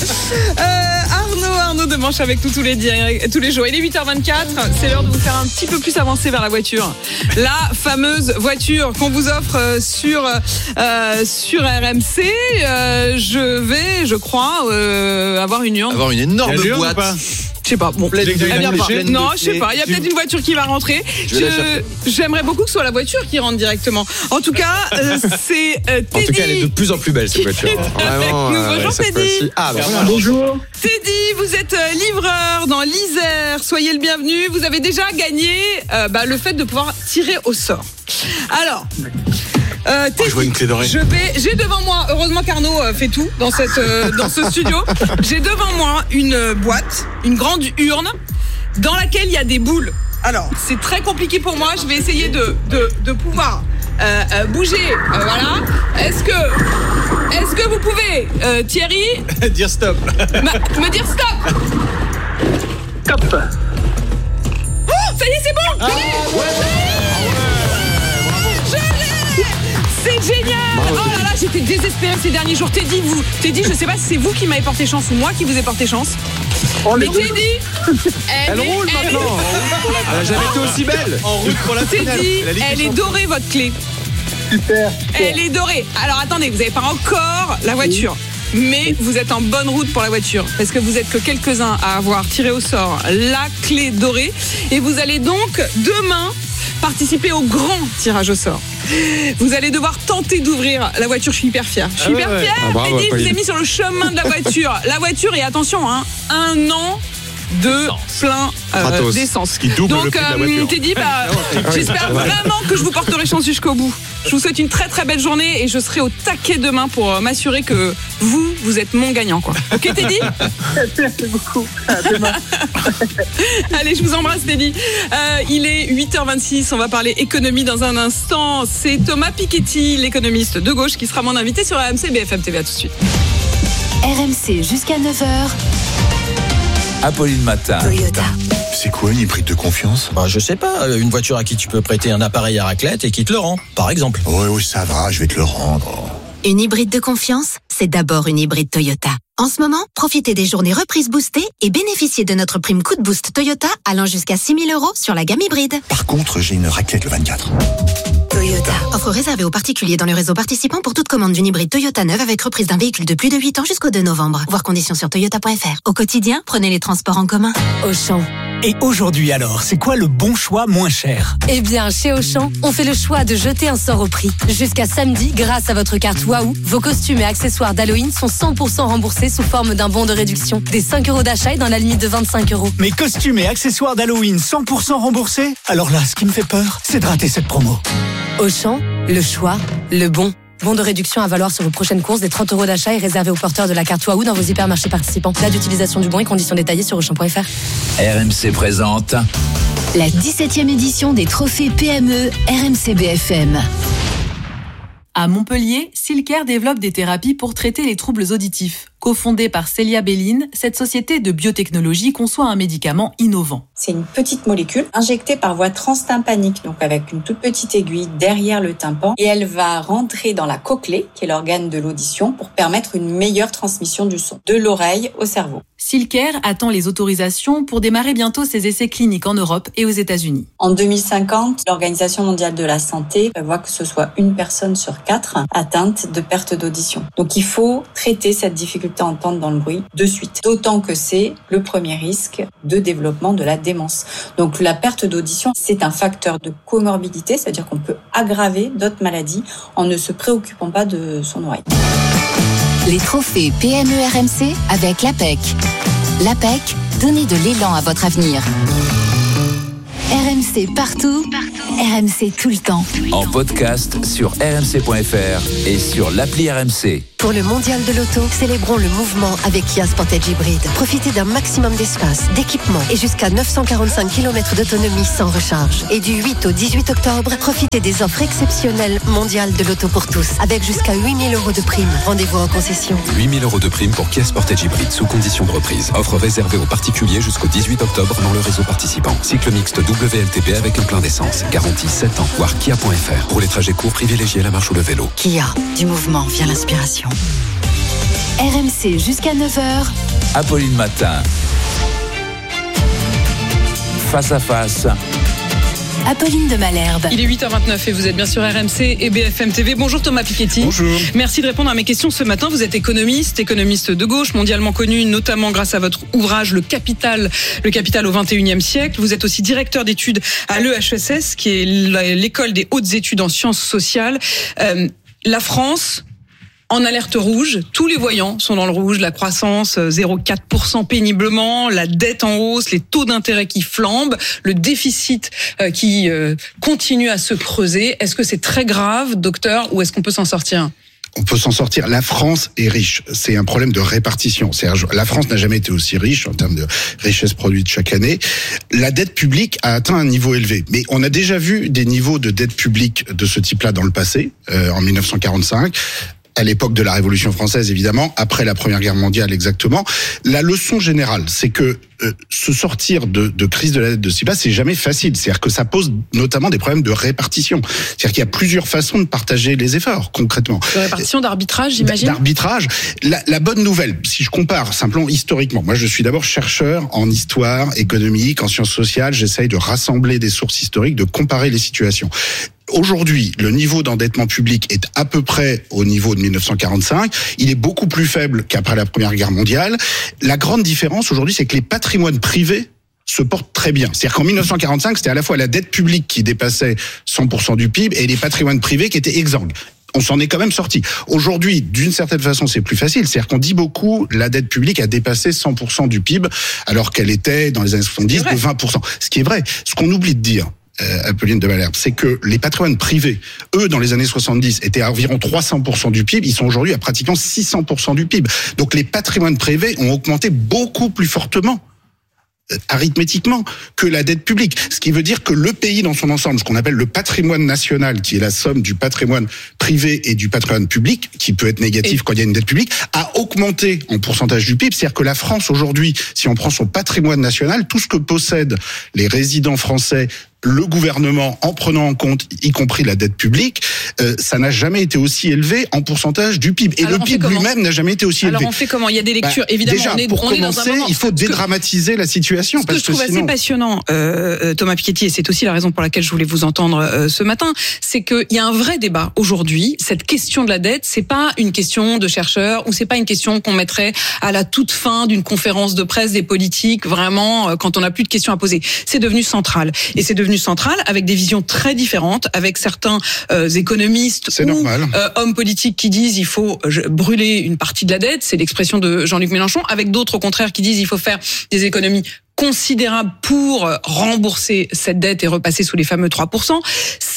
euh, Arnaud, Arnaud de Manche avec nous tous les, tous les jours. Il est huit heures vingt-quatre. C'est l'heure de vous faire un petit peu plus avancer vers la voiture. La fameuse voiture qu'on vous offre sur euh, sur R M C. Euh, je vais, je crois, euh, avoir une urne. Avoir une énorme boîte. Je sais pas. Bon, elle vient pas. Non, je sais pas. Il y a peut-être une voiture qui va rentrer. Je, j'aimerais beaucoup que ce soit la voiture qui rentre directement. En tout cas, euh, c'est euh, Teddy. En tout cas, elle est de plus en plus belle cette voiture. Vraiment. Euh, Bonjour Teddy. Ah, bah, voilà. Bonjour. Teddy, vous êtes livreur dans l'Isère. Soyez le bienvenu. Vous avez déjà gagné euh, bah, le fait de pouvoir tirer au sort. Alors. Euh, oh, je vois une clé dorée. Je vais, j'ai devant moi, heureusement qu'Arnaud fait tout dans cette, euh, dans ce studio. J'ai devant moi une boîte, une grande urne, dans laquelle il y a des boules. Alors, c'est très compliqué pour moi. Je vais essayer de, de, de pouvoir euh, euh, bouger. Euh, voilà. Est-ce que, est-ce que vous pouvez, euh, Thierry, dire stop. Ma, me dire stop. Stop. Oh, ça y est, c'est bon. Ah, ouais. C'est génial! Oh là là, j'étais désespérée ces derniers jours. Teddy, vous, Teddy, je sais pas si c'est vous qui m'avez porté chance ou moi qui vous ai porté chance. On Mais Teddy, elle, elle roule elle maintenant. Elle n'a jamais été aussi belle. En route pour la finale. Teddy, elle est dorée votre clé. Super. Elle est dorée. Alors attendez, vous n'avez pas encore la voiture. Mais vous êtes en bonne route pour la voiture parce que vous êtes que quelques-uns à avoir tiré au sort la clé dorée et vous allez donc demain participer au grand tirage au sort. Vous allez devoir tenter d'ouvrir la voiture. Je suis hyper fière. Je suis hyper fière. Ah, bravo, Teddy, vous avez mis sur le chemin de la voiture. La voiture et attention, hein, un an de plein euh, d'essence. Qui double Donc, le prix de la voiture. Teddy, bah, j'espère vraiment que je vous porterai chance jusqu'au bout. Je vous souhaite une très très belle journée et je serai au taquet demain pour m'assurer que vous, vous êtes mon gagnant, quoi. Ok, Teddy? Merci beaucoup. À demain. Allez, je vous embrasse, Teddy. Euh, il est huit heures vingt-six. On va parler économie dans un instant. C'est Thomas Piketty, l'économiste de gauche, qui sera mon invité sur R M C B F M T V. À tout de suite. R M C jusqu'à neuf heures. Apolline Matin. Toyota. C'est quoi une hybride de confiance? Bah, je sais pas, une voiture à qui tu peux prêter un appareil à raclette et qui te le rend, par exemple. Oui, oui, ça va, je vais te le rendre. Une hybride de confiance, c'est d'abord une hybride Toyota. En ce moment, profitez des journées reprises boostées et bénéficiez de notre prime coup de boost Toyota allant jusqu'à six mille euros sur la gamme hybride. Par contre, j'ai une raclette le vingt-quatre. Toyota. Offre réservée aux particuliers dans le réseau participant pour toute commande d'une hybride Toyota neuve avec reprise d'un véhicule de plus de huit ans jusqu'au deux novembre. Voir conditions sur toyota point f r. Au quotidien, prenez les transports en commun. Auchan. Et aujourd'hui alors, c'est quoi le bon choix moins cher? Eh bien, chez Auchan, on fait le choix de jeter un sort au prix. Jusqu'à samedi, grâce à votre carte Waouh, vos costumes et accessoires d'Halloween sont cent pour cent remboursés sous forme d'un bon de réduction. Des cinq euros d'achat et dans la limite de vingt-cinq euros. Mes costumes et accessoires d'Halloween cent pour cent remboursés? Alors là, ce qui me fait peur, c'est de rater cette promo. Auchan, le choix, le bon. Bon de réduction à valoir sur vos prochaines courses. Des trente euros d'achat est réservé aux porteurs de la carte Waouh dans vos hypermarchés participants. Date d'utilisation du bon et conditions détaillées sur auchan point f r. R M C présente la dix-septième édition des trophées P M E R M C B F M. À Montpellier, Silcare développe des thérapies pour traiter les troubles auditifs. Cofondée par Célia Belline, cette société de biotechnologie conçoit un médicament innovant. C'est une petite molécule injectée par voie transtympanique, donc avec une toute petite aiguille derrière le tympan, et elle va rentrer dans la cochlée, qui est l'organe de l'audition, pour permettre une meilleure transmission du son, de l'oreille au cerveau. Silcare attend les autorisations pour démarrer bientôt ses essais cliniques en Europe et aux États-Unis. En deux mille cinquante, l'Organisation mondiale de la santé prévoit que ce soit une personne sur quatre atteinte de perte d'audition. Donc il faut traiter cette difficulté à entendre dans le bruit de suite. D'autant que c'est le premier risque de développement de la démence. Donc la perte d'audition, c'est un facteur de comorbidité, c'est-à-dire qu'on peut aggraver d'autres maladies en ne se préoccupant pas de son oreille. Les trophées P M E R M C avec l'A P E C. L'A P E C, donnez de l'élan à votre avenir. R M C partout, R M C tout le temps. En podcast sur r m c point f r et sur l'appli R M C. Pour le mondial de l'auto, célébrons le mouvement avec Kia Sportage Hybrid. Profitez d'un maximum d'espace, d'équipement et jusqu'à neuf cent quarante-cinq kilomètres d'autonomie sans recharge. Et du huit au dix-huit octobre, profitez des offres exceptionnelles mondiales de l'auto pour tous, avec jusqu'à huit mille euros de prime. Rendez-vous en concession. huit mille euros de prime pour Kia Sportage Hybrid sous condition de reprise. Offre réservée aux particuliers jusqu'au dix-huit octobre dans le réseau participant. Cycle mixte W L T P avec un plein d'essence. Garantie sept ans. Voir kia point f r. Pour les trajets courts, privilégiez la marche ou le vélo. Kia, du mouvement vient l'inspiration. R M C jusqu'à neuf heures. Apolline Matin. Face à face. Apolline de Malherbe. Il est huit heures vingt-neuf et vous êtes bien sur R M C et B F M T V. Bonjour Thomas Piketty. Bonjour. Merci de répondre à mes questions ce matin. Vous êtes économiste, économiste de gauche, mondialement connu, notamment grâce à votre ouvrage Le Capital, le Capital au vingt et unième siècle. Vous êtes aussi directeur d'études à l'E H E S S, qui est l'école des hautes études en sciences sociales. Euh, la France, en alerte rouge, tous les voyants sont dans le rouge, la croissance zéro virgule quatre pour cent péniblement, la dette en hausse, les taux d'intérêt qui flambent, le déficit qui continue à se creuser. Est-ce que c'est très grave, docteur, ou est-ce qu'on peut s'en sortir ? On peut s'en sortir. La France est riche. C'est un problème de répartition. C'est-à-dire, la France n'a jamais été aussi riche en termes de richesse produite chaque année. La dette publique a atteint un niveau élevé. Mais on a déjà vu des niveaux de dette publique de ce type-là dans le passé, euh, en dix-neuf cent quarante-cinq. À l'époque de la Révolution française, évidemment, après la Première Guerre mondiale, exactement. La leçon générale, c'est que euh, se sortir de, de crise de la dette de ce type-là, c'est jamais facile. C'est-à-dire que ça pose notamment des problèmes de répartition. C'est-à-dire qu'il y a plusieurs façons de partager les efforts, concrètement. De répartition, d'arbitrage, j'imagine. D'arbitrage. La, la bonne nouvelle, si je compare simplement historiquement, moi je suis d'abord chercheur en histoire économique, en sciences sociales. J'essaye de rassembler des sources historiques, de comparer les situations. Aujourd'hui, le niveau d'endettement public est à peu près au niveau de dix-neuf cent quarante-cinq. Il est beaucoup plus faible qu'après la Première Guerre mondiale. La grande différence aujourd'hui, c'est que les patrimoines privés se portent très bien. C'est-à-dire qu'en dix-neuf cent quarante-cinq, c'était à la fois la dette publique qui dépassait cent pour cent du P I B et les patrimoines privés qui étaient exsangues. On s'en est quand même sorti. Aujourd'hui, d'une certaine façon, c'est plus facile. C'est-à-dire qu'on dit beaucoup, la dette publique a dépassé cent pour cent du P I B, alors qu'elle était, dans les années soixante-dix, de vingt pour cent. Ce qui est vrai. Ce qu'on oublie de dire, Euh, Apolline de Malherbe, c'est que les patrimoines privés, eux, dans les années soixante-dix, étaient à environ trois cents pour cent du P I B, ils sont aujourd'hui à pratiquement six cents pour cent du P I B. Donc les patrimoines privés ont augmenté beaucoup plus fortement, euh, arithmétiquement, que la dette publique. Ce qui veut dire que le pays dans son ensemble, ce qu'on appelle le patrimoine national, qui est la somme du patrimoine privé et du patrimoine public, qui peut être négatif et quand il y a une dette publique, a augmenté en pourcentage du P I B. C'est-à-dire que la France aujourd'hui, si on prend son patrimoine national, tout ce que possèdent les résidents français, le gouvernement, en prenant en compte, y compris la dette publique, euh, ça n'a jamais été aussi élevé en pourcentage du P I B. Et Alors le P I B lui-même n'a jamais été aussi Alors élevé. Alors on fait comment ? Il y a des lectures, bah, évidemment. Déjà, on est, pour on commencer, est dans un moment, il faut dédramatiser la situation. Ce parce que je trouve que sinon... assez passionnant, euh, Thomas Piketty, et c'est aussi la raison pour laquelle je voulais vous entendre euh, ce matin, c'est qu'il y a un vrai débat aujourd'hui. Cette question de la dette, c'est pas une question de chercheurs ou c'est pas une question qu'on mettrait à la toute fin d'une conférence de presse des politiques, vraiment, euh, quand on n'a plus de questions à poser. C'est devenu central. Et c'est devenu central avec des visions très différentes, avec certains euh, économistes c'est ou normal. Euh, hommes politiques qui disent il faut euh, brûler une partie de la dette, c'est l'expression de Jean-Luc Mélenchon, avec d'autres au contraire qui disent il faut faire des économies considérable pour rembourser cette dette et repasser sous les fameux trois pour cent.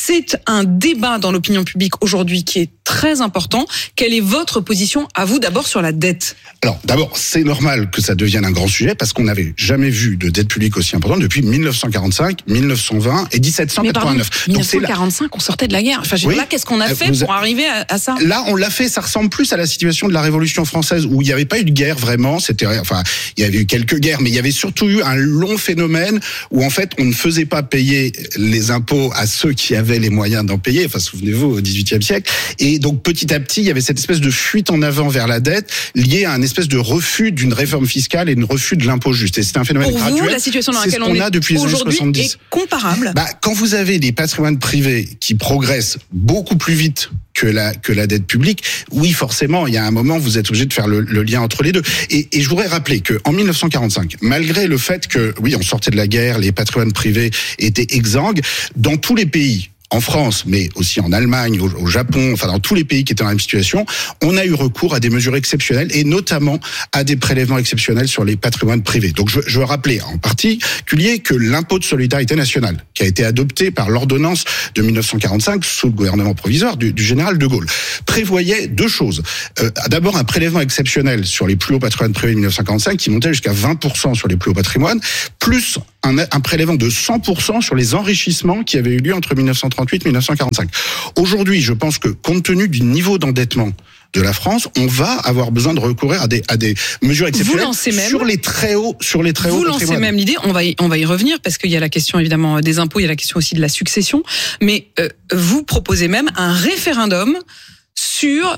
C'est un débat dans l'opinion publique aujourd'hui qui est très important. Quelle est votre position à vous d'abord sur la dette ? Alors d'abord, c'est normal que ça devienne un grand sujet parce qu'on n'avait jamais vu de dette publique aussi importante depuis dix-neuf cent quarante-cinq, dix-neuf cent vingt et dix-sept cent quatre-vingt-neuf. Mais pardon, dix-neuf cent quarante-cinq, on sortait de la guerre. Enfin, oui. Là, qu'est-ce qu'on a fait Vous pour a... arriver à, à ça ? Là, on l'a fait. Ça ressemble plus à la situation de la Révolution française où il n'y avait pas eu de guerre vraiment. C'était, enfin, il y avait eu quelques guerres, mais il y avait surtout eu un long phénomène où en fait, on ne faisait pas payer les impôts à ceux qui avaient les moyens d'en payer. Enfin, souvenez-vous, au dix-huitième siècle. Et donc, petit à petit, il y avait cette espèce de fuite en avant vers la dette liée à un espèce de refus d'une réforme fiscale et un refus de l'impôt juste. Et c'était un phénomène pour graduel. Pour vous, la situation dans laquelle on, on est a depuis les années soixante-dix est comparable. Bah, quand vous avez des patrimoines privés qui progressent beaucoup plus vite que la que la dette publique, oui, forcément, il y a un moment, vous êtes obligé de faire le, le lien entre les deux. Et, et je voudrais rappeler que en dix-neuf cent quarante-cinq, malgré le fait que, oui, on sortait de la guerre, les patrimoines privés étaient exsangues, dans tous les pays, en France, mais aussi en Allemagne, au, au Japon, enfin dans tous les pays qui étaient dans la même situation, on a eu recours à des mesures exceptionnelles et notamment à des prélèvements exceptionnels sur les patrimoines privés. Donc je, je veux rappeler en particulier que l'impôt de solidarité nationale, qui a été adopté par l'ordonnance de dix-neuf cent quarante-cinq sous le gouvernement provisoire du, du général de Gaulle, prévoyait deux choses. Euh, d'abord un prélèvement exceptionnel sur les plus hauts patrimoines privés de dix-neuf cent quarante-cinq qui montait jusqu'à vingt pour cent sur les plus hauts patrimoines, plus un, un prélèvement de cent pour cent sur les enrichissements qui avaient eu lieu entre dix-neuf cent trente-huit et dix-neuf cent quarante-cinq. Aujourd'hui, je pense que compte tenu du niveau d'endettement de la France, on va avoir besoin de recourir à des à des mesures exceptionnelles même, sur les très hauts sur les très hauts Vous lancez même l'idée, on va y, on va y revenir parce qu'il y a la question évidemment des impôts, il y a la question aussi de la succession, mais euh, vous proposez même un référendum sur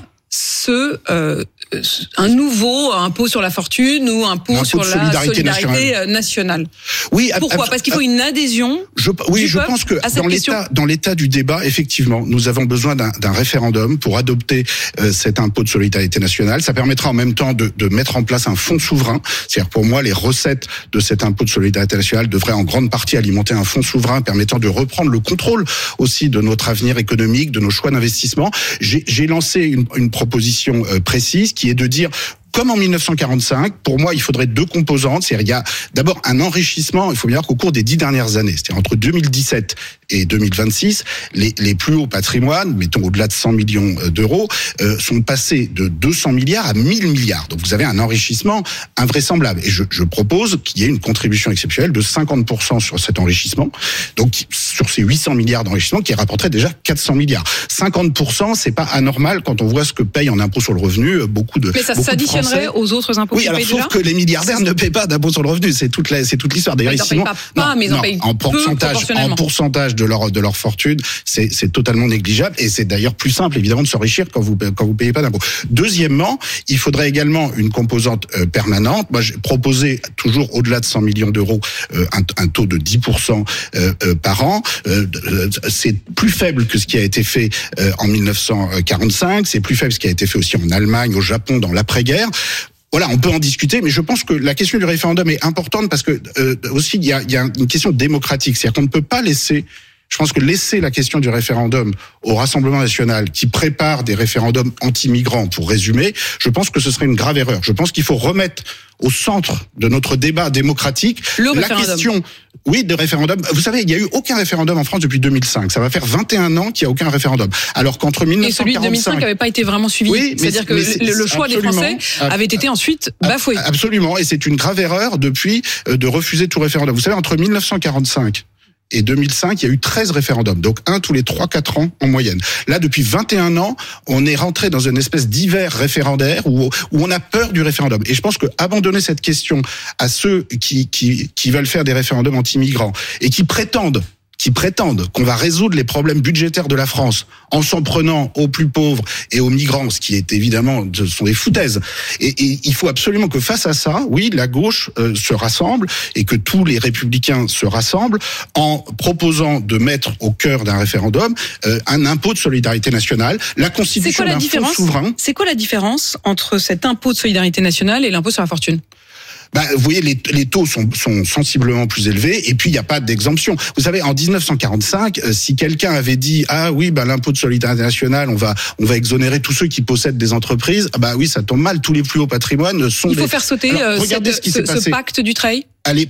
ce euh, un nouveau impôt sur la fortune ou impôt sur la solidarité, solidarité nationale. nationale. Oui, pourquoi ? Parce qu'il faut une adhésion. Je, oui, je pense que dans l'état, dans l'état du débat, effectivement, nous avons besoin d'un, d'un référendum pour adopter euh, cet impôt de solidarité nationale. Ça permettra en même temps de, de mettre en place un fonds souverain. C'est-à-dire, pour moi, les recettes de cet impôt de solidarité nationale devraient en grande partie alimenter un fonds souverain permettant de reprendre le contrôle aussi de notre avenir économique, de nos choix d'investissement. J'ai, j'ai lancé une, une proposition euh, précise qui est de dire, comme en dix-neuf cent quarante-cinq, pour moi, il faudrait deux composantes. C'est-à-dire, il y a d'abord un enrichissement. Il faut bien voir qu'au cours des dix dernières années, c'est-à-dire entre deux mille dix-sept et deux mille vingt-six, les, les plus hauts patrimoines, mettons au-delà de cent millions d'euros, euh, sont passés de deux cents milliards à mille milliards. Donc, vous avez un enrichissement invraisemblable. Et je, je propose qu'il y ait une contribution exceptionnelle de cinquante pour cent sur cet enrichissement. Donc, sur ces huit cents milliards d'enrichissement qui rapporteraient déjà quatre cents milliards. cinquante pour cent, c'est pas anormal quand on voit ce que payent en impôt sur le revenu beaucoup de Mais ça beaucoup de Français. Aux autres impôts. Oui, alors sauf que les milliardaires ne paient pas d'impôt sur le revenu, c'est toute la, c'est toute l'histoire. D'ailleurs, ils ici, ne payent pas, pas, mais ils en payent en pourcentage, en pourcentage de leur de leur fortune, c'est c'est totalement négligeable et c'est d'ailleurs plus simple évidemment de s'enrichir quand vous quand vous payez pas d'impôt. Deuxièmement, il faudrait également une composante euh, permanente. Moi, j'ai proposé toujours au-delà de cent millions d'euros euh, un, un taux de dix pour cent euh, euh, par an. Euh, c'est plus faible que ce qui a été fait euh, en dix-neuf cent quarante-cinq. C'est plus faible que ce qui a été fait aussi en Allemagne, au Japon dans l'après-guerre. Voilà, on peut en discuter, mais je pense que la question du référendum est importante parce que euh, aussi il y a, il y a une question démocratique, c'est-à-dire qu'on ne peut pas laisser. Je pense que laisser la question du référendum au Rassemblement national qui prépare des référendums anti-migrants, pour résumer, je pense que ce serait une grave erreur. Je pense qu'il faut remettre au centre de notre débat démocratique le la référendum. question, oui, de référendum. Vous savez, il n'y a eu aucun référendum en France depuis deux mille cinq. Ça va faire vingt et un ans qu'il n'y a aucun référendum. Alors qu'entre mille neuf cent quarante-cinq... Et celui de deux mille cinq n'avait pas été vraiment suivi. Oui, c'est-à-dire que le, le choix des Français avait été ensuite bafoué. Absolument. Et c'est une grave erreur depuis de refuser tout référendum. Vous savez, entre mille neuf cent quarante-cinq et deux mille cinq, il y a eu treize référendums, donc un tous les trois quatre ans en moyenne. Là, depuis vingt et un ans, on est rentré dans une espèce d'hiver référendaire où, où on a peur du référendum. Et je pense que abandonner cette question à ceux qui, qui, qui veulent faire des référendums anti-migrants et qui prétendent qui prétendent qu'on va résoudre les problèmes budgétaires de la France en s'en prenant aux plus pauvres et aux migrants, ce qui est évidemment, ce sont des foutaises. Et, et il faut absolument que face à ça, oui, la gauche euh, se rassemble et que tous les républicains se rassemblent en proposant de mettre au cœur d'un référendum euh, un impôt de solidarité nationale, la constitution d'un fonds souverain. C'est quoi la différence entre cet impôt de solidarité nationale et l'impôt sur la fortune ? Ben, vous voyez, les, les taux sont, sont sensiblement plus élevés et puis il n'y a pas d'exemption. Vous savez, en dix-neuf cent quarante-cinq, euh, si quelqu'un avait dit ah oui, ben l'impôt de solidarité nationale, on va on va exonérer tous ceux qui possèdent des entreprises, ah ben oui, ça tombe mal. Tous les plus hauts patrimoines sont. Il faut des... faire sauter Alors, euh, regardez cette, ce qui ce, s'est passé. ce pacte du Treil. À l'époque,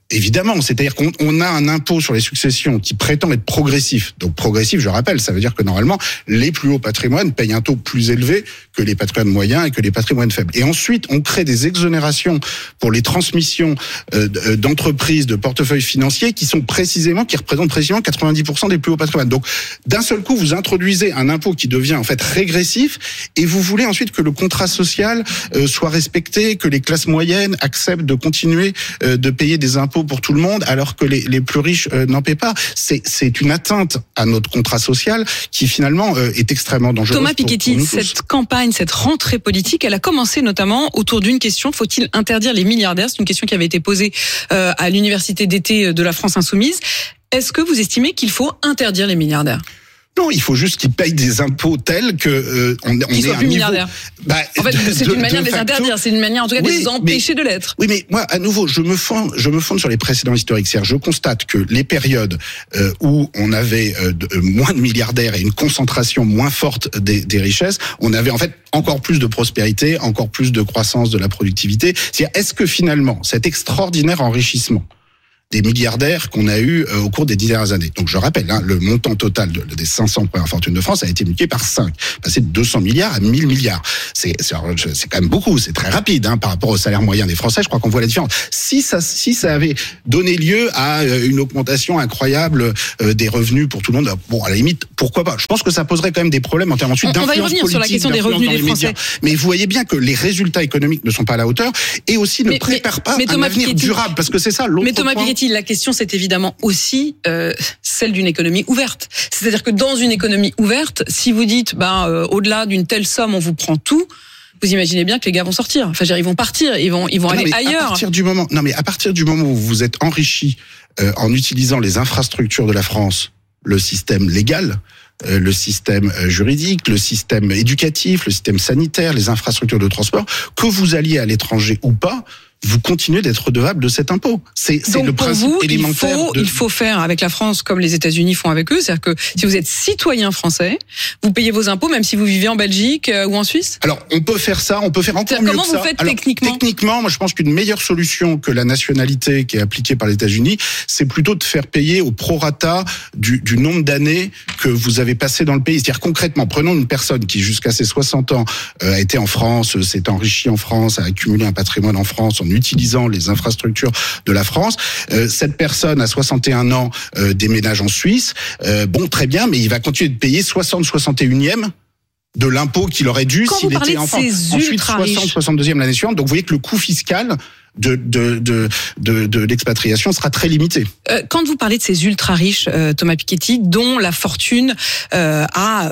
Évidemment, c'est-à-dire qu'on on a un impôt sur les successions qui prétend être progressif. Donc progressif, je rappelle, ça veut dire que normalement, les plus hauts patrimoines payent un taux plus élevé que les patrimoines moyens et que les patrimoines faibles. Et ensuite, on crée des exonérations pour les transmissions euh, d'entreprises, de portefeuilles financiers qui sont précisément, qui représentent précisément quatre-vingt-dix pour cent des plus hauts patrimoines. Donc, d'un seul coup, vous introduisez un impôt qui devient en fait régressif et vous voulez ensuite que le contrat social euh, soit respecté, que les classes moyennes acceptent de continuer euh, de payer des impôts pour tout le monde, alors que les, les plus riches euh, n'en paient pas. C'est, c'est une atteinte à notre contrat social qui finalement euh, est extrêmement dangereuse. Thomas Piketty, pour, pour cette campagne, cette rentrée politique, elle a commencé notamment autour d'une question: faut-il interdire les milliardaires? C'est une question qui avait été posée euh, à l'université d'été de la France Insoumise. Est-ce que vous estimez qu'il faut interdire les milliardaires? Non, il faut juste qu'ils payent des impôts tels que euh, on, on qu'ils est soient un plus niveau. milliardaires. Bah, en fait, de, c'est de, une manière de, de les facto, interdire, c'est une manière en tout cas oui, de les empêcher mais, de l'être. Oui, mais moi, à nouveau, je me fonde, je me fonde sur les précédents historiques. C'est-à-dire, je constate que les périodes euh, où on avait euh, de, euh, moins de milliardaires et une concentration moins forte des, des richesses, on avait en fait encore plus de prospérité, encore plus de croissance de la productivité. C'est-à-dire, est-ce que finalement, cet extraordinaire enrichissement des milliardaires qu'on a eu euh, au cours des dix dernières années. Donc je rappelle, hein, le montant total de, des cinq cents premières fortunes de France a été multiplié par cinq, passé de deux cents milliards à mille milliards. C'est, c'est, c'est quand même beaucoup, c'est très rapide hein, par rapport au salaire moyen des Français. Je crois qu'on voit la différence. Si ça, si ça avait donné lieu à une augmentation incroyable euh, des revenus pour tout le monde, bon, à la limite, pourquoi pas? Je pense que ça poserait quand même des problèmes en termes ensuite on, d'influence on va y revenir politique, sur la question des revenus des Français. Médias. Mais vous voyez bien que les résultats économiques ne sont pas à la hauteur et aussi ne mais, préparent mais, pas mais un avenir Piketty, durable, parce que c'est ça l'autre Mais Thomas point. Piketty, la question c'était évidemment aussi euh, celle d'une économie ouverte. C'est-à-dire que dans une économie ouverte, si vous dites ben euh, au-delà d'une telle somme, on vous prend tout, vous imaginez bien que les gars vont sortir. Enfin, je veux dire, ils vont partir, ils vont ils vont non, aller mais ailleurs. À partir du moment, non mais à partir du moment où vous vous êtes enrichi euh, en utilisant les infrastructures de la France, le système légal, euh, le système euh, juridique, le système éducatif, le système sanitaire, les infrastructures de transport, que vous alliez à l'étranger ou pas, vous continuez d'être redevable de cet impôt. C'est, c'est Donc le pour principe vous, élémentaire. Il faut, de... il faut faire avec la France comme les États-Unis font avec eux, c'est-à-dire que si vous êtes citoyen français, vous payez vos impôts même si vous vivez en Belgique euh, ou en Suisse. Alors on peut faire ça, on peut faire encore mieux comment que ça. Vous faites Alors, techniquement Techniquement, moi je pense qu'une meilleure solution que la nationalité qui est appliquée par les États-Unis, c'est plutôt de faire payer au prorata du, du nombre d'années que vous avez passé dans le pays. C'est-à-dire concrètement, prenons une personne qui jusqu'à ses soixante ans euh, a été en France, s'est enrichie en France, a accumulé un patrimoine en France en utilisant les infrastructures de la France. Euh, cette personne à soixante et un ans euh, déménage en Suisse. Euh, bon, très bien, mais il va continuer de payer soixante soixante et unième de l'impôt qu'il aurait dû Quand s'il était enfant. Ensuite, soixante soixante-deuxième l'année suivante. Donc, vous voyez que le coût fiscal de de de de, de l'expatriation sera très limité. Euh, quand vous parlez de ces ultra riches, euh, Thomas Piketty, dont la fortune euh, a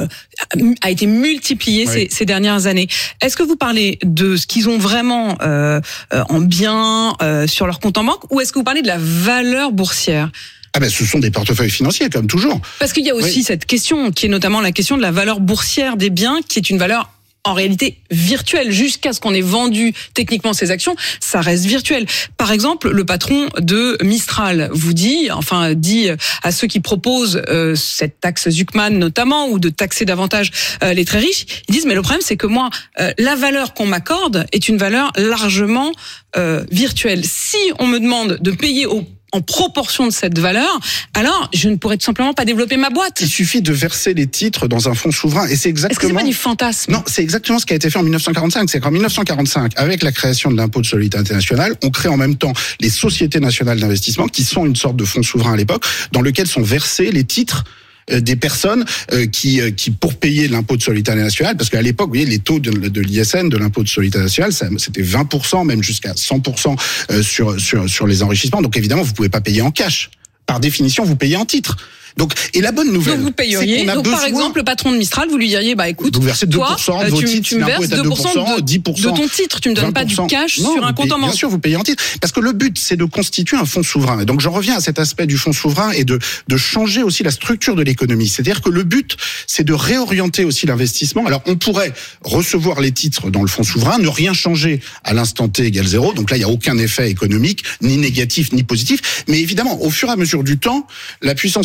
a été multipliée oui. ces, ces dernières années, est-ce que vous parlez de ce qu'ils ont vraiment euh, euh, en biens euh, sur leur compte en banque, ou est-ce que vous parlez de la valeur boursière? Ah ben, ce sont des portefeuilles financiers, comme toujours. Parce qu'il y a aussi oui. cette question, qui est notamment la question de la valeur boursière des biens, qui est une valeur en réalité virtuelle. Jusqu'à ce qu'on ait vendu techniquement ces actions, ça reste virtuel. Par exemple, le patron de Mistral vous dit, enfin dit à ceux qui proposent euh, cette taxe Zuckman notamment, ou de taxer davantage euh, les très riches, ils disent mais le problème c'est que moi, euh, la valeur qu'on m'accorde est une valeur largement euh, virtuelle. Si on me demande de payer au en proportion de cette valeur, alors je ne pourrais tout simplement pas développer ma boîte. Il suffit de verser les titres dans un fonds souverain, et c'est exactement... Est-ce que c'est pas du fantasme? Non, c'est exactement ce qui a été fait en dix-neuf cent quarante-cinq. C'est qu'en dix-neuf cent quarante-cinq, avec la création de l'impôt de solidarité internationale, on crée en même temps les sociétés nationales d'investissement, qui sont une sorte de fonds souverain à l'époque, dans lequel sont versés les titres des personnes qui, qui pour payer l'impôt de solidarité nationale, parce qu'à l'époque, vous voyez, les taux de, de l'I S N, de l'impôt de solidarité nationale, ça, c'était vingt pour cent, même jusqu'à cent pour cent sur, sur, sur les enrichissements. Donc évidemment, vous pouvez pas payer en cash. Par définition, vous payez en titre. Donc, et la bonne nouvelle, donc vous payeriez. Donc besoin... par exemple, le patron de Mistral, vous lui diriez, bah écoute, vous versez deux pour cent toi, de vos tu, titres, tu me verses deux pour cent de, dix pour cent de ton titre, tu me donnes pas du cash non, sur un compte en banque. Bien sûr, vous payez en titre, parce que le but, c'est de constituer un fonds souverain. Et donc j'en reviens à cet aspect du fonds souverain et de de changer aussi la structure de l'économie. C'est-à-dire que le but, c'est de réorienter aussi l'investissement. Alors on pourrait recevoir les titres dans le fonds souverain, ne rien changer à l'instant T égale zéro. Donc là, il y a aucun effet économique, ni négatif, ni positif. Mais évidemment, au fur et à mesure du temps, la puissance publique pour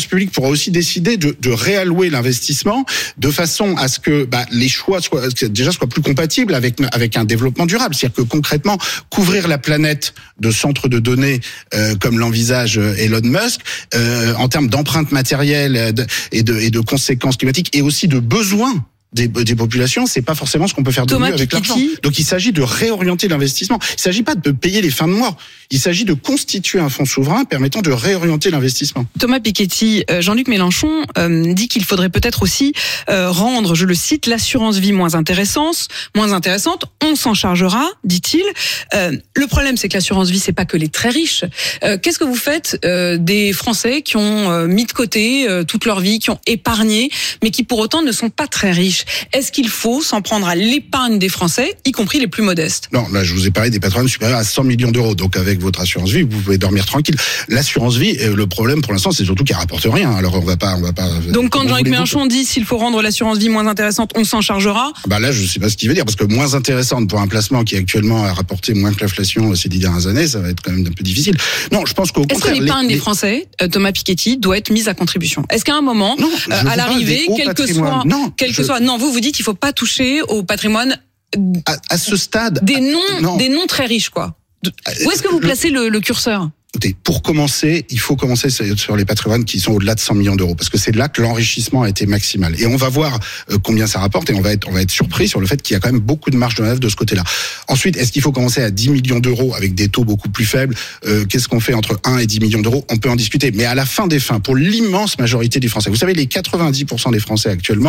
pourra aussi décider de, de réallouer l'investissement de façon à ce que bah, les choix soient déjà soient plus compatibles avec avec un développement durable. C'est-à-dire que concrètement, couvrir la planète de centres de données euh, comme l'envisage Elon Musk, euh, en termes d'empreinte matérielle et de et de conséquences climatiques et aussi de besoins Des, des populations, c'est pas forcément ce qu'on peut faire de Thomas mieux avec Piketty. l'argent. Donc il s'agit de réorienter l'investissement. Il s'agit pas de payer les fins de mois. Il s'agit de constituer un fonds souverain permettant de réorienter l'investissement. Thomas Piketty, euh, Jean-Luc Mélenchon euh, dit qu'il faudrait peut-être aussi euh, rendre, je le cite, l'assurance vie moins intéressante, moins intéressante. On s'en chargera, dit-il. Euh, le problème, c'est que l'assurance vie, c'est pas que les très riches. Euh, qu'est-ce que vous faites euh, des Français qui ont euh, mis de côté euh, toute leur vie, qui ont épargné, mais qui pour autant ne sont pas très riches? Est-ce qu'il faut s'en prendre à l'épargne des Français, y compris les plus modestes? Non, là, je vous ai parlé des patrimoines supérieurs à cent millions d'euros. Donc, avec votre assurance vie, vous pouvez dormir tranquille. L'assurance vie, le problème pour l'instant, c'est surtout qu'elle rapporte rien. Alors, on va pas, on va pas. Donc, quand Jean-Luc Mélenchon dit s'il faut rendre l'assurance vie moins intéressante, on s'en chargera. Bah là, je sais pas ce qu'il veut dire, parce que moins intéressante pour un placement qui actuellement a rapporté moins que l'inflation ces dix dernières années, ça va être quand même un peu difficile. Non, je pense qu'au Est-ce contraire. que l'épargne les, des Français, euh, Thomas Piketty, doit être mise à contribution? Est-ce qu'à un moment, non, euh, à l'arrivée, quel que soit, non, quel je... que soit, non, vous vous dites qu'il faut pas toucher au patrimoine à, à ce stade des noms, non. des noms très riches, quoi. Où est-ce que vous placez le, le curseur? Écoutez, pour commencer, il faut commencer sur les patrimoines qui sont au-delà de cent millions d'euros, parce que c'est là que l'enrichissement a été maximal. Et on va voir combien ça rapporte, et on va être, on va être surpris sur le fait qu'il y a quand même beaucoup de marge de manœuvre de ce côté-là. Ensuite, est-ce qu'il faut commencer à dix millions d'euros avec des taux beaucoup plus faibles? euh, Qu'est-ce qu'on fait entre un et dix millions d'euros? On peut en discuter. Mais à la fin des fins, pour l'immense majorité des Français, vous savez, les quatre-vingt-dix pour cent des Français actuellement